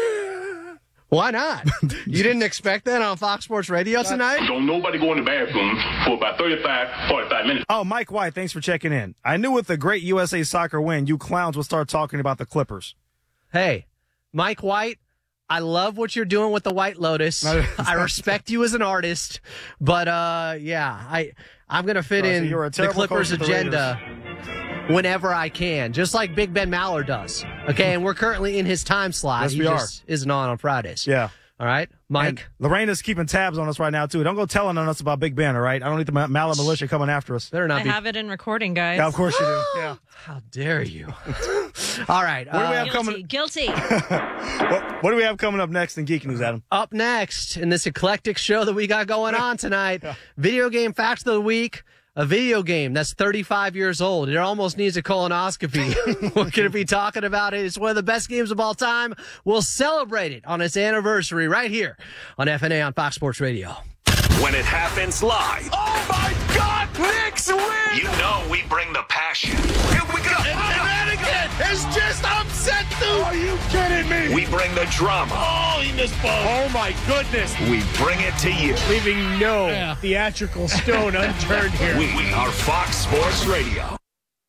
Why not? You didn't expect that on Fox Sports Radio tonight? Don't nobody go in the bathroom for about thirty-five, forty-five minutes. Oh, Mike White, thanks for checking in. I knew with the great U S A soccer win, you clowns would start talking about the Clippers. Hey, Mike White, I love what you're doing with the White Lotus. I respect you as an artist, but uh, yeah, I I'm gonna fit Right, so in you're a the terrible Clippers coach with the agenda whenever I can, just like Big Ben Maller does. Okay, and we're currently in his time slot. Yes, he we just isn't on on Fridays. Yeah. All right, Mike. And Lorena's keeping tabs on us right now, too. Don't go telling on us about Big Ben, all right? I don't need the Ma- Mallet militia coming after us. Better I not be. have it in recording, guys. Yeah, of course you do. Yeah. How dare you? All right. What do we uh, have coming? Guilty. What, what do we have coming up next in Geek News, Adam? Up next in this eclectic show that we got going on tonight, video game facts of the week. A video game that's thirty-five years old. It almost needs a colonoscopy. We're going to be talking about it. It's one of the best games of all time. We'll celebrate it on its anniversary right here on F N A on Fox Sports Radio. When it happens live. Oh my God, Knicks win! You know we bring the passion. Here we go. Connecticut is just upset, dude. Are you kidding me? We bring the drama. Oh, he missed ball. Oh my goodness. We bring it to you. Leaving no theatrical stone unturned here. We are Fox Sports Radio.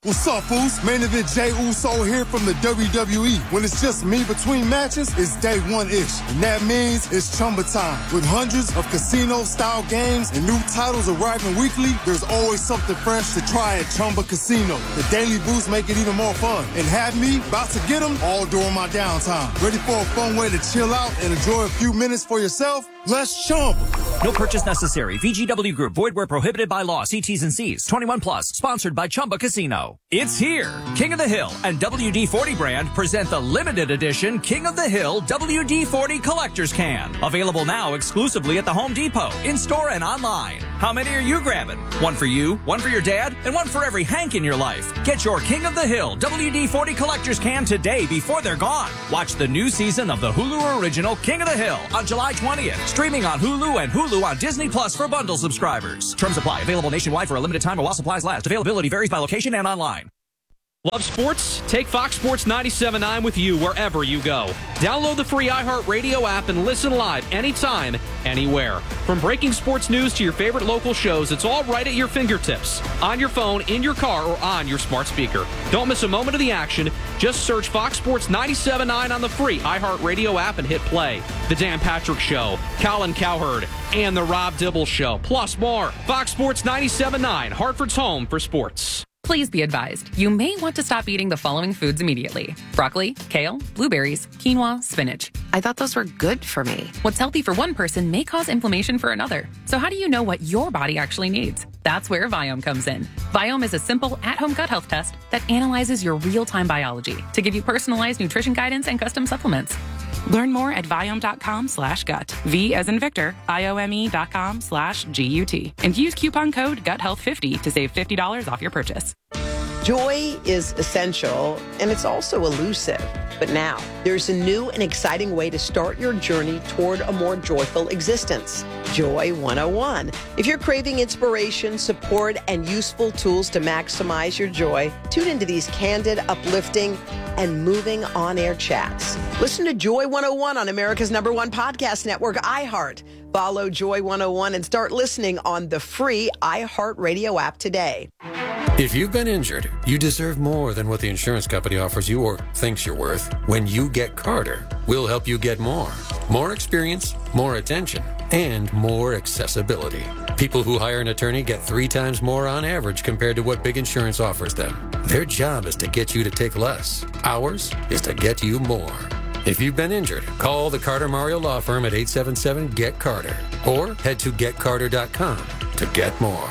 What's up, Foos? Main event Jey Uso here from the W W E. When it's just me between matches, it's day one-ish. And that means it's Chumba time. With hundreds of casino-style games and new titles arriving weekly, there's always something fresh to try at Chumba Casino. The daily boosts make it even more fun. And have me about to get them all during my downtime. Ready for a fun way to chill out and enjoy a few minutes for yourself? Let's Chumba. No purchase necessary. V G W Group. Void where prohibited by law. See T's and C's. twenty-one plus. Sponsored by Chumba Casino. It's here. King of the Hill and W D forty brand present the limited edition King of the Hill W D forty Collector's Can. Available now exclusively at the Home Depot, in-store and online. How many are you grabbing? One for you, one for your dad, and one for every Hank in your life. Get your King of the Hill W D forty Collector's Can today before they're gone. Watch the new season of the Hulu original King of the Hill on July twentieth. Streaming on Hulu and Hulu on Disney Plus for bundle subscribers. Terms apply. Available nationwide for a limited time or while supplies last. Availability varies by location and online. Love sports? Take Fox Sports ninety-seven point nine with you wherever you go. Download the free iHeartRadio app and listen live anytime, anywhere. From breaking sports news to your favorite local shows, it's all right at your fingertips. On your phone, in your car, or on your smart speaker. Don't miss a moment of the action. Just search Fox Sports ninety-seven point nine on the free iHeartRadio app and hit play. The Dan Patrick Show, Colin Cowherd, and The Rob Dibble Show, plus more. Fox Sports ninety-seven point nine, Hartford's home for sports. Please be advised, you may want to stop eating the following foods immediately. Broccoli, kale, blueberries, quinoa, spinach. I thought those were good for me. What's healthy for one person may cause inflammation for another. So how do you know what your body actually needs? That's where Viome comes in. Viome is a simple at-home gut health test that analyzes your real-time biology to give you personalized nutrition guidance and custom supplements. Learn more at Viome.com slash gut. V as in Victor, I-O-M-E dot com slash G-U-T. And use coupon code gut health fifty to save fifty dollars off your purchase. Joy is essential, and it's also elusive. But now, there's a new and exciting way to start your journey toward a more joyful existence. Joy one oh one. If you're craving inspiration, support, and useful tools to maximize your joy, tune into these candid, uplifting, and moving on-air chats. Listen to Joy one oh one on America's number one podcast network, iHeart. Follow Joy one oh one and start listening on the free iHeartRadio app today. If you've been injured, you deserve more than what the insurance company offers you or thinks you're worth. When you get Carter, we'll help you get more. More experience, more attention, and more accessibility. People who hire an attorney get three times more on average compared to what big insurance offers them. Their job is to get you to take less. Ours is to get you more. If you've been injured, call the Carter Mario Law Firm at eight seven seven, G E T Carter or head to get carter dot com to get more.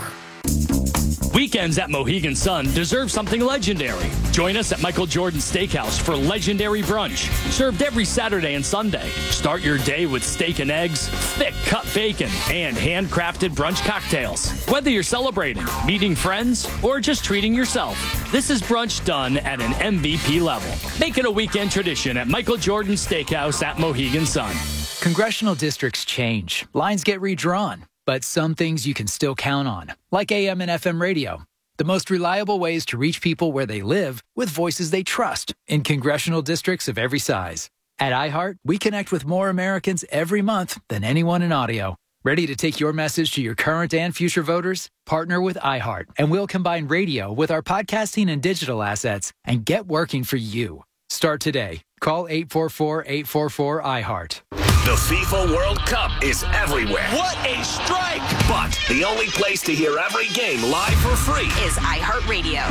Weekends at Mohegan Sun deserve something legendary. Join us at Michael Jordan Steakhouse for legendary brunch, served every Saturday and Sunday. Start your day with steak and eggs, thick cut bacon, and handcrafted brunch cocktails. Whether you're celebrating, meeting friends, or just treating yourself, this is brunch done at an M V P level. Make it a weekend tradition at Michael Jordan Steakhouse at Mohegan Sun. Congressional districts change. Lines get redrawn. But some things you can still count on, like A M and F M radio. The most reliable ways to reach people where they live with voices they trust in congressional districts of every size. At iHeart, we connect with more Americans every month than anyone in audio. Ready to take your message to your current and future voters? Partner with iHeart, and we'll combine radio with our podcasting and digital assets and get working for you. Start today. Call eight four four, eight four four, iHeart. The FIFA World Cup is everywhere. What a strike! But the only place to hear every game live for free is iHeartRadio.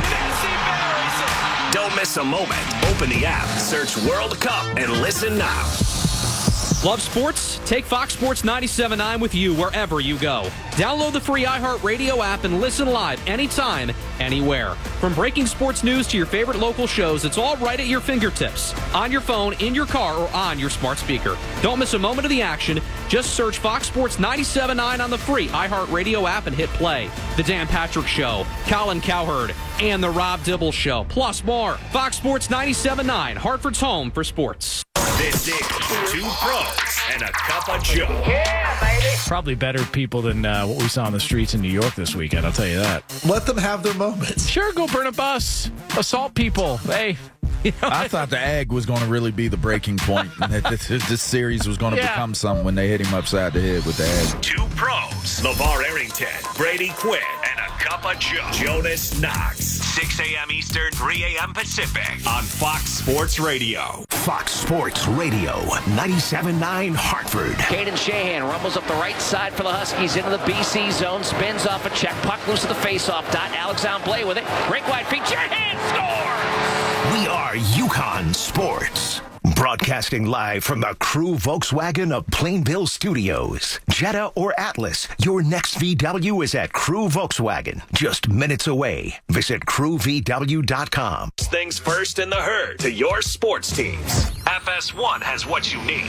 Don't miss a moment. Open the app, search World Cup, and listen now. Love sports? Take Fox Sports ninety-seven point nine with you wherever you go. Download the free iHeartRadio app and listen live anytime, anywhere. From breaking sports news to your favorite local shows, it's all right at your fingertips. On your phone, in your car, or on your smart speaker. Don't miss a moment of the action. Just search Fox Sports ninety-seven point nine on the free iHeartRadio app and hit play. The Dan Patrick Show, Colin Cowherd, and The Rob Dibble Show, plus more. Fox Sports ninety-seven point nine, Hartford's home for sports. This is Two Pros and a Cup of Joe. Yeah, baby. Probably better people than uh, what we saw on the streets in New York this weekend, I'll tell you that. Let them have their moments. Sure, go burn a bus. Assault people. Hey. You know, I thought the egg was going to really be the breaking point, and that this, this series was going to yeah. become something when they hit him upside the head with the egg. Two Pros. LeVar Arrington, Brady Quinn, and a Cup of Joe. Jonas Knox. six a.m. Eastern, three a.m. Pacific on Fox Sports Radio. Fox Sports Radio, ninety-seven point nine Hartford. Caden Shahan rumbles up the right side for the Huskies into the B C zone. Spins off a check. Puck loose to the faceoff dot. Alex on play with it. Break wide feet. Shahan scores! We are UConn Sports. Broadcasting live from the Crew Volkswagen of Plainville Studios. Jetta or Atlas, your next V W is at Crew Volkswagen. Just minutes away. Visit crew v w dot com. Things first in the herd to your sports teams. F S one has what you need.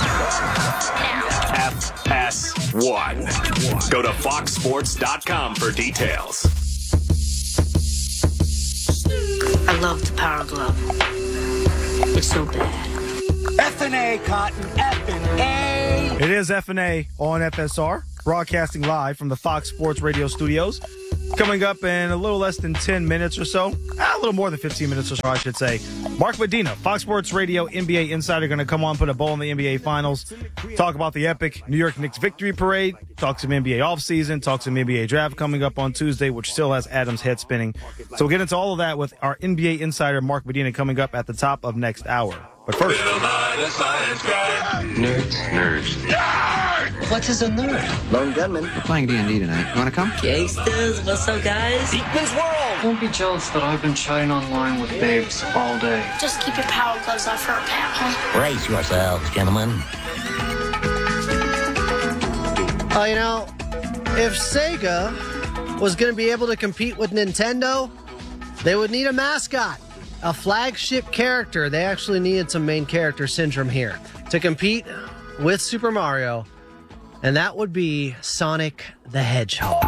F S one. Go to fox sports dot com for details. I love the Power Glove. It's so bad. F and A, Cotton. F and A. It is F and A on F S R, broadcasting live from the Fox Sports Radio studios. Coming up in a little less than ten minutes or so, a little more than fifteen minutes or so, I should say. Mark Medina, Fox Sports Radio N B A insider, going to come on, put a bow on the N B A Finals, talk about the epic New York Knicks victory parade, talk some N B A offseason, talk some N B A draft coming up on Tuesday, which still has Adam's head spinning. So we'll get into all of that with our N B A insider, Mark Medina, coming up at the top of next hour. But first, Nerds. Nerds. Nerd! What is a nerd? Lone gunman. We're playing D and D tonight. You want to come? Gangsters, what's up, guys? Beekman's World! Don't be jealous that I've been chatting online with babes all day. Just keep your power gloves off her, pal. Brace yourselves, gentlemen. Oh, you know, if Sega was going to be able to compete with Nintendo, they would need a mascot. A flagship character. They actually needed some main character syndrome here to compete with Super Mario, and that would be Sonic the Hedgehog.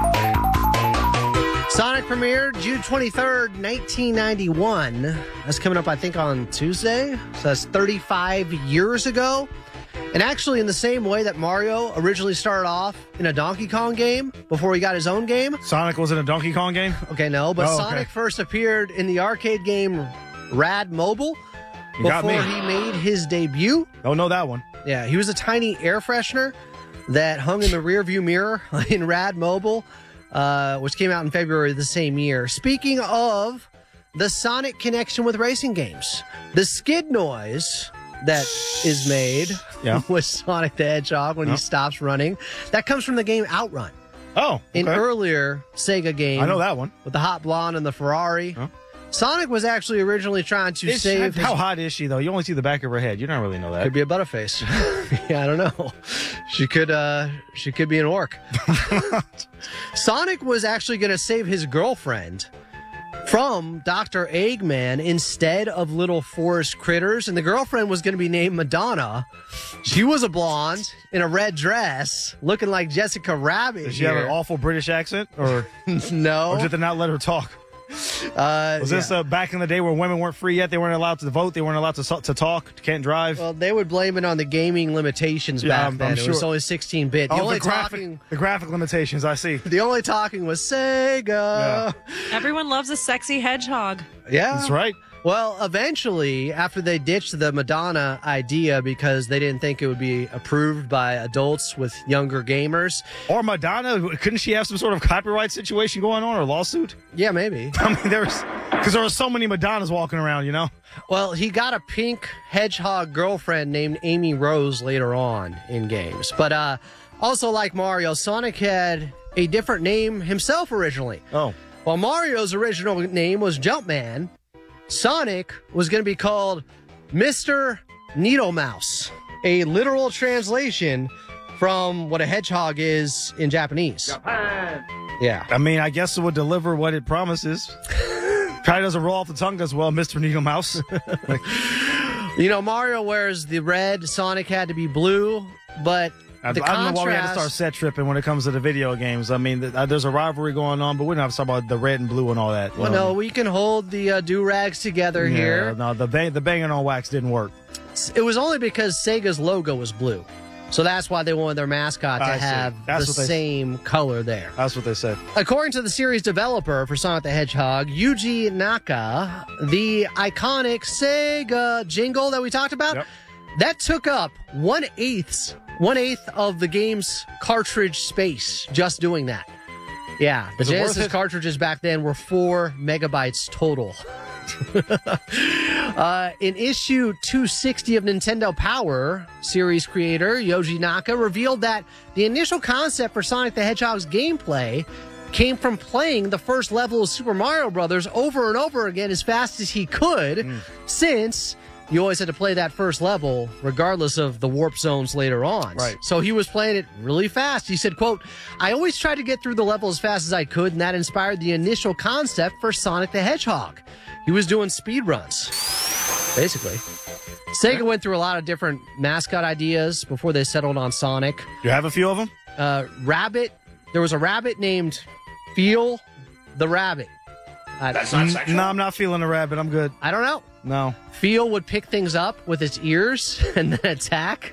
Sonic premiered June twenty-third, nineteen ninety-one. That's coming up, I think, on Tuesday. So that's thirty-five years ago. And actually, in the same way that Mario originally started off in a Donkey Kong game before he got his own game. Sonic was in a Donkey Kong game? Okay, no, but oh, Sonic okay. first appeared in the arcade game Rad Mobile You got before me. he made his debut. Don't know that one. Yeah, he was a tiny air freshener that hung in the rearview mirror in Rad Mobile, uh, which came out in February of the same year. Speaking of the Sonic connection with racing games, the skid noise that is made yeah. with Sonic the Hedgehog when yeah. he stops running, that comes from the game Outrun. Oh, okay. An earlier Sega game. I know that one. With the hot blonde and the Ferrari. Huh? Sonic was actually originally trying to Is save... she, how hot is she, though? You only see the back of her head. You don't really know that. Could be a butterface. Yeah, I don't know. She could uh, she could be an orc. Sonic was actually going to save his girlfriend from Doctor Eggman instead of little forest critters, and the girlfriend was going to be named Madonna. She was a blonde in a red dress, looking like Jessica Rabbit. Does she have an awful British accent? Or no. Or did they not let her talk? Uh, was this yeah. uh, back in the day where women weren't free yet? They weren't allowed to vote. They weren't allowed to to talk. Can't drive. Well, they would blame it on the gaming limitations Yeah, back I'm- then. I'm It was sure. only sixteen bit. The Oh, only the graphic, talking, the graphic limitations. I see. the only talking was Sega. Everyone loves a sexy hedgehog. Yeah, That's right. Well, eventually, after they ditched the Madonna idea because they didn't think it would be approved by adults with younger gamers. Or Madonna, couldn't she have some sort of copyright situation going on or lawsuit? Yeah, maybe. I mean, there's because there were so many Madonnas walking around, you know. Well, he got a pink hedgehog girlfriend named Amy Rose later on in games. But uh, also, like Mario, Sonic had a different name himself originally. Oh. While Mario's original name was Jumpman, Sonic was going to be called Mister Needle Mouse, a literal translation from what a hedgehog is in Japanese. Japan. Yeah. I mean, I guess it would deliver what it promises. Probably doesn't roll off the tongue as well, Mister Needle Mouse. Like, you know, Mario wears the red, Sonic had to be blue, but I, the I don't know why we had to contrast- start set tripping when it comes to the video games. I mean, th- uh, there's a rivalry going on, but we don't have to talk about the red and blue and all that. Well, Um, no, we can hold the uh, do-rags together yeah, here. No, the bang, the banging on wax didn't work. It was only because Sega's logo was blue. So that's why they wanted their mascot to I see. have That's the what they- same color there. That's what they said. According to the series developer for Sonic the Hedgehog, Yuji Naka, the iconic Sega jingle that we talked about, Yep. that took up one-eighth one eighth of the game's cartridge space just doing that. Yeah, the Is it worth Genesis it? cartridges back then were four megabytes total. uh, in issue two sixty of Nintendo Power, series creator Yoji Naka revealed that the initial concept for Sonic the Hedgehog's gameplay came from playing the first level of Super Mario Brothers over and over again as fast as he could, mm. since you always had to play that first level regardless of the warp zones later on. Right. So he was playing it really fast. He said, quote, I always tried to get through the level as fast as I could, and that inspired the initial concept for Sonic the Hedgehog. He was doing speed runs, basically. Sega went through a lot of different mascot ideas before they settled on Sonic. You have a few of them? Uh, rabbit. There was a rabbit named Feel the Rabbit. Uh, That's not sexual. No, I'm not feeling a rabbit. I'm good. I don't know. No. Feel would pick things up with its ears and then attack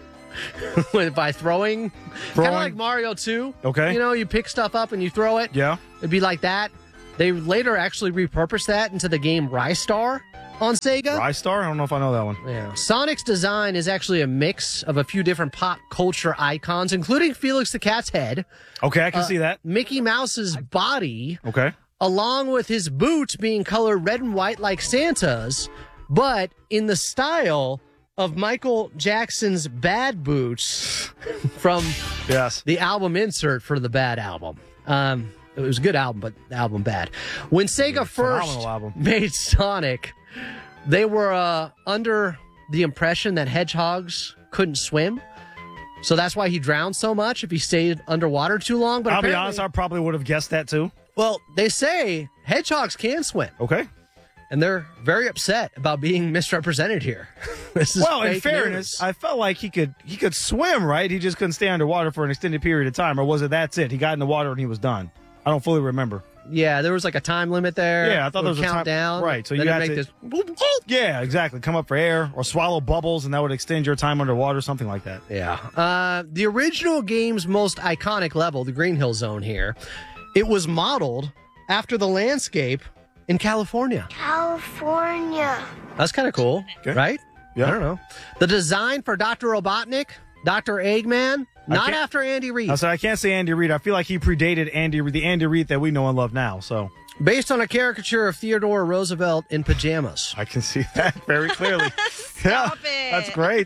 by throwing. Throwing. Kind of like Mario two. Okay. You know, you pick stuff up and you throw it. Yeah. It'd be like that. They later actually repurposed that into the game Rystar on Sega. Rystar? I don't know if I know that one. Yeah. Sonic's design is actually a mix of a few different pop culture icons, including Felix the Cat's head. Okay, I can uh, see that. Mickey Mouse's body. Okay. Along with his boots being colored red and white like Santa's, but in the style of Michael Jackson's Bad Boots from yes. the album insert for the Bad album. Um, it was a good album, but the album bad. When Sega first made Sonic, they were uh, under the impression that hedgehogs couldn't swim. So that's why he drowned so much if he stayed underwater too long. But I'll be honest, I probably would have guessed that too. Well, they say hedgehogs can swim. Okay. And they're very upset about being misrepresented here. This is well, in fake fairness, news. I felt like he could he could swim, right? He just couldn't stay underwater for an extended period of time. Or was it that's it? He got in the water and he was done. I don't fully remember. Yeah, there was like a time limit there. Yeah, I thought there was a countdown. time. Right, so then you had make to. This... Yeah, exactly. Come up for air or swallow bubbles, and that would extend your time underwater, something like that. Yeah. Uh, the original game's most iconic level, the Green Hill Zone here, it was modeled after the landscape in California. California. That's kind of cool, okay. right? Yeah. I don't know. The design for Doctor Robotnik, Doctor Eggman, not after Andy Reid. I said I can't say Andy Reid. I feel like he predated Andy, the Andy Reid that we know and love now. So, based on a caricature of Theodore Roosevelt in pajamas. I can see that very clearly. yeah, it. That's great.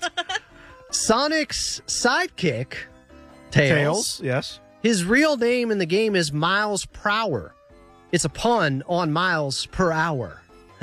Sonic's sidekick, Tails. Tails, yes. His real name in the game is Miles Prower. It's a pun on miles per hour.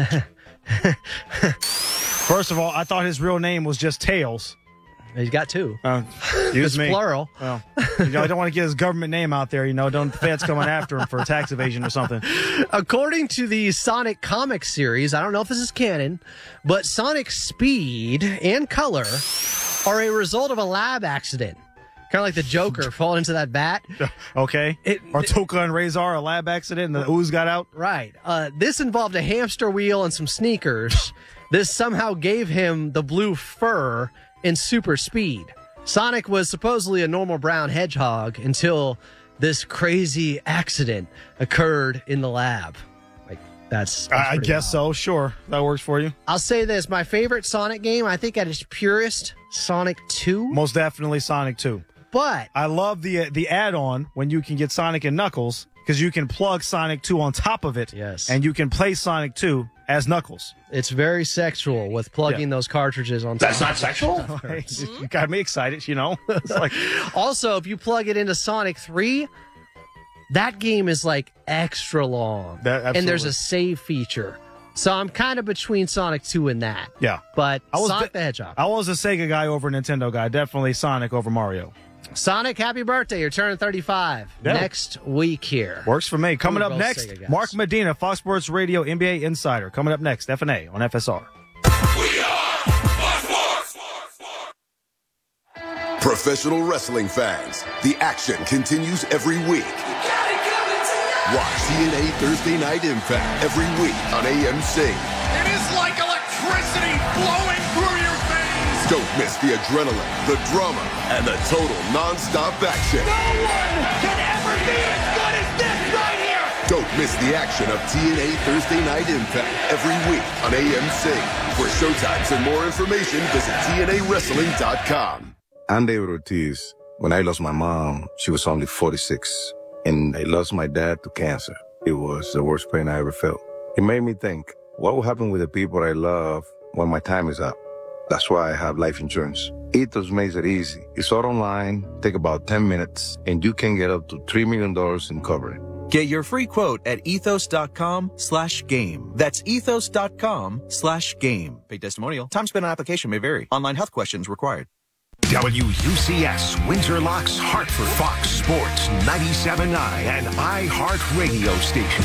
First of all, I thought his real name was just Tails. He's got two. Uh, excuse it's me. plural. Well, you know, I don't want to get his government name out there. You know, don't the feds coming after him for tax evasion or something. According to the Sonic comic series, I don't know if this is canon, but Sonic's speed and color are a result of a lab accident. Kind of like the Joker falling into that bat. Okay. It, or Toka and Razor, a lab accident, and the ooze got out. Right. Uh, this involved a hamster wheel and some sneakers. This somehow gave him the blue fur and super speed. Sonic was supposedly a normal brown hedgehog until this crazy accident occurred in the lab. Like, that's, that's I guess wild. so. Sure. That works for you. I'll say this. My favorite Sonic game, I think at its purest, Sonic two. Most definitely Sonic two. But I love the the add-on when you can get Sonic and Knuckles because you can plug Sonic two on top of it. Yes. And you can play Sonic two as Knuckles. It's very sexual with plugging yeah. those cartridges on top. That's not sexual? You got me excited, you know? It's like also, if you plug it into Sonic three, that game is like extra long. That, and there's a save feature. So I'm kind of between Sonic two and that. Yeah. But I was Sonic the, the Hedgehog. I was a Sega guy over a Nintendo guy. Definitely Sonic over Mario. Sonic, happy birthday. You're turning thirty-five yeah. next week here. Works for me. Coming up next, Mark Medina, Fox Sports Radio N B A Insider. Coming up next, F N A on F S R. We are Fox Sports. Professional wrestling fans, the action continues every week. Watch T N A Thursday Night Impact every week on A M C. It is like electricity flowing through your veins. Don't miss the adrenaline, the drama, and the total non-stop action. No one can ever be as good as this right here. Don't miss the action of T N A Thursday Night Impact every week on A M C. For showtimes and more information, visit T N A wrestling dot com. I'm David Ortiz. When I lost my mom, she was only forty-six. and I lost my dad to cancer. It was the worst pain I ever felt. It made me think, what will happen with the people I love when my time is up? That's why I have life insurance. Ethos makes it easy. It's all online, take about ten minutes, and you can get up to three million dollars in coverage. Get your free quote at ethos.com slash game. That's ethos.com slash game. Paid testimonial. Time spent on application may vary. Online health questions required. W U C S Windsor Locks Hartford, Fox Sports ninety-seven point nine and iHeart Radio Station.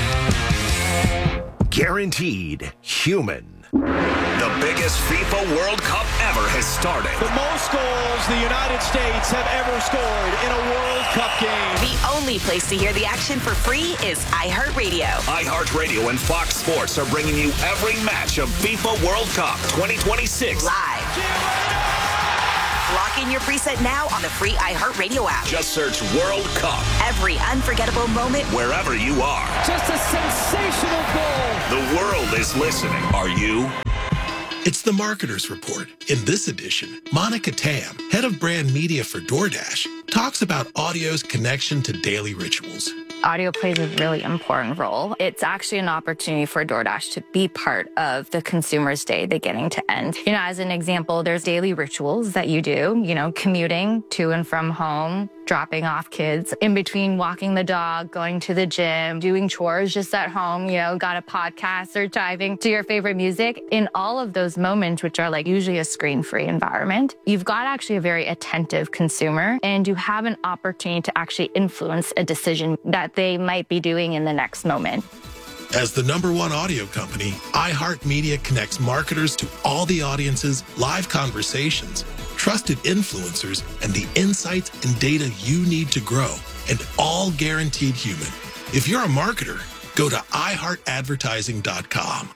Guaranteed human. The biggest FIFA World Cup ever has started. The most goals the United States have ever scored in a World Cup game. The only place to hear the action for free is iHeartRadio. iHeartRadio and Fox Sports are bringing you every match of FIFA World Cup twenty twenty-six. Live. Lock in your preset now on the free iHeartRadio app. Just search World Cup. Every unforgettable moment, wherever you are. Just a sensational goal. The world is listening. Are you? It's the Marketer's Report. In this edition, Monica Tam, head of brand media for DoorDash, talks about audio's connection to daily rituals. Audio plays a really important role. It's actually an opportunity for DoorDash to be part of the consumer's day beginning to end. You know, as an example, there's daily rituals that you do, you know, commuting to and from home, dropping off kids, in between walking the dog, going to the gym, doing chores just at home, you know, got a podcast or diving to your favorite music. In all of those moments, which are like usually a screen-free environment, you've got actually a very attentive consumer, and you have an opportunity to actually influence a decision that they might be doing in the next moment. As the number one audio company, iHeartMedia connects marketers to all the audiences, live conversations, trusted influencers, and the insights and data you need to grow, and all guaranteed human. If you're a marketer, go to i heart advertising dot com.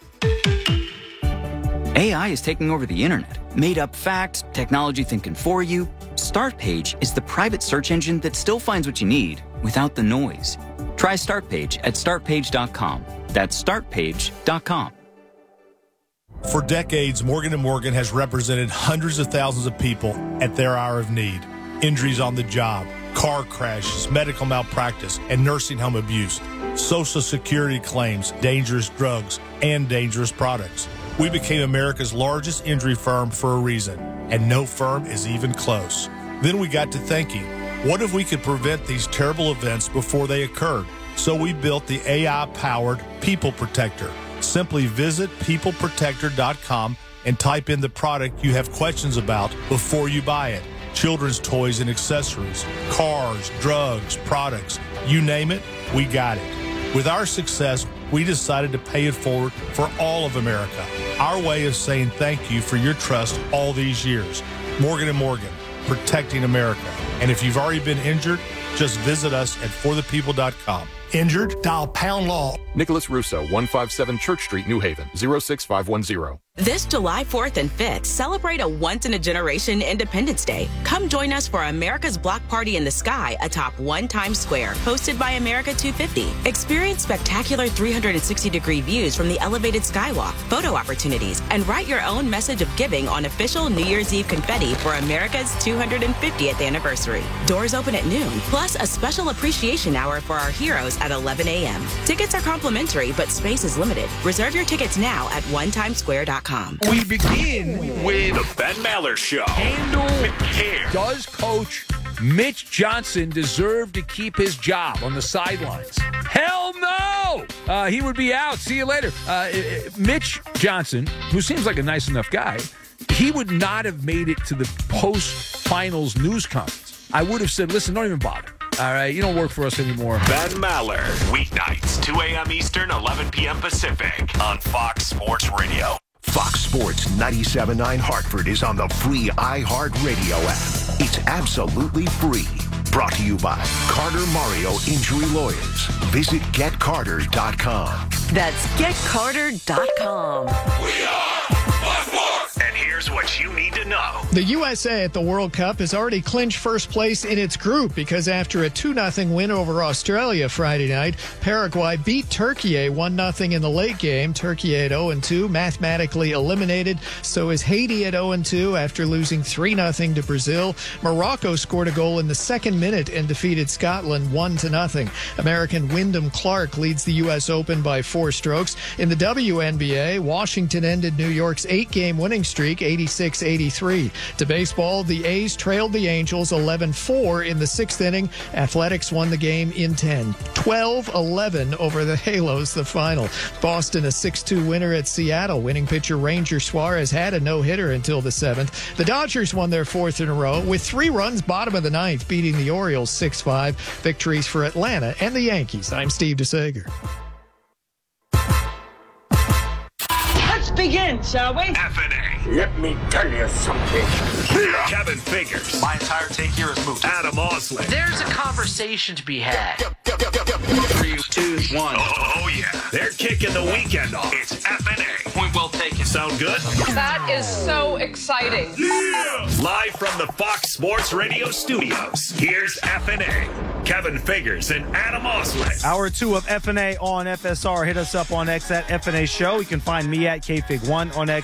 A I is taking over the internet. Made up facts, technology thinking for you. Startpage is the private search engine that still finds what you need without the noise. Try Startpage at start page dot com. That's start page dot com. For decades, Morgan and Morgan has represented hundreds of thousands of people at their hour of need. Injuries on the job, car crashes, medical malpractice, and nursing home abuse, Social Security claims, dangerous drugs, and dangerous products. We became America's largest injury firm for a reason, and no firm is even close. Then we got to thinking, what if we could prevent these terrible events before they occurred? So we built the A I-powered People Protector. Simply visit people protector dot com and type in the product you have questions about before you buy it. Children's toys and accessories, cars, drugs, products, you name it, we got it. With our success, we decided to pay it forward for all of America. Our way of saying thank you for your trust all these years. Morgan and Morgan, protecting America. And if you've already been injured, just visit us at for the people dot com. Injured? Dial pound law. Nicholas Russo, one fifty-seven Church Street, New Haven, zero six five one zero. This July fourth and fifth, celebrate a once-in-a-generation Independence Day. Come join us for America's Block Party in the Sky atop One Times Square, hosted by America two fifty. Experience spectacular three sixty degree views from the elevated skywalk, photo opportunities, and write your own message of giving on official New Year's Eve confetti for America's two hundred fiftieth anniversary. Doors open at noon, plus a special appreciation hour for our heroes at eleven a.m. Tickets are complimentary, but space is limited. Reserve your tickets now at one times square dot com. We begin with the Ben Maller Show. Handle with care. Does Coach Mitch Johnson deserve to keep his job on the sidelines? Hell no! Uh, he would be out. See you later. Uh, Mitch Johnson, who seems like a nice enough guy, he would not have made it to the post-finals news conference. I would have said, listen, don't even bother. All right, you don't work for us anymore. Ben Maller, weeknights, two a.m. Eastern, eleven p.m. Pacific, on Fox Sports Radio. Fox Sports ninety-seven point nine Hartford is on the free iHeartRadio app. It's absolutely free. Brought to you by Carter Mario Injury Lawyers. Visit get carter dot com. That's get carter dot com. We are Fox Sports. And here's what you need to know. The U S A at the World Cup has already clinched first place in its group because after a two nothing win over Australia Friday night, Paraguay beat Turkey one nothing in the late game. Turkey at oh and two, mathematically eliminated. So is Haiti at oh and two after losing three nothing to Brazil. Morocco scored a goal in the second minute and defeated Scotland one to nothing. American Wyndham Clark leads the U S Open by four strokes. In the W N B A, Washington ended New York's eight-game winning streak, eighty-six eighty-three. To baseball, the A's trailed the Angels eleven four in the sixth inning. Athletics won the game in ten. twelve eleven over the Halos, the final. Boston a six two winner at Seattle. Winning pitcher Ranger Suarez had a no-hitter until the seventh. The Dodgers won their fourth in a row with three runs bottom of the ninth, beating the Orioles six five. Victories for Atlanta and the Yankees. I'm Steve DeSager. Let's begin, shall we? F N A. Let me tell you something. Kevin Figures. My entire take here is moot. Adam Osley. There's a conversation to be had. Three, two, one. Oh, oh, yeah. They're kicking the weekend off. It's F N A. Point well taken. Sound good? That is so exciting. Yeah! Live from the Fox Sports Radio studios, here's F N A. Kevin Figures and Adam Osley. Hour two of F N A on F S R. Hit us up on X at F N A Show. You can find me at K Fig one on X.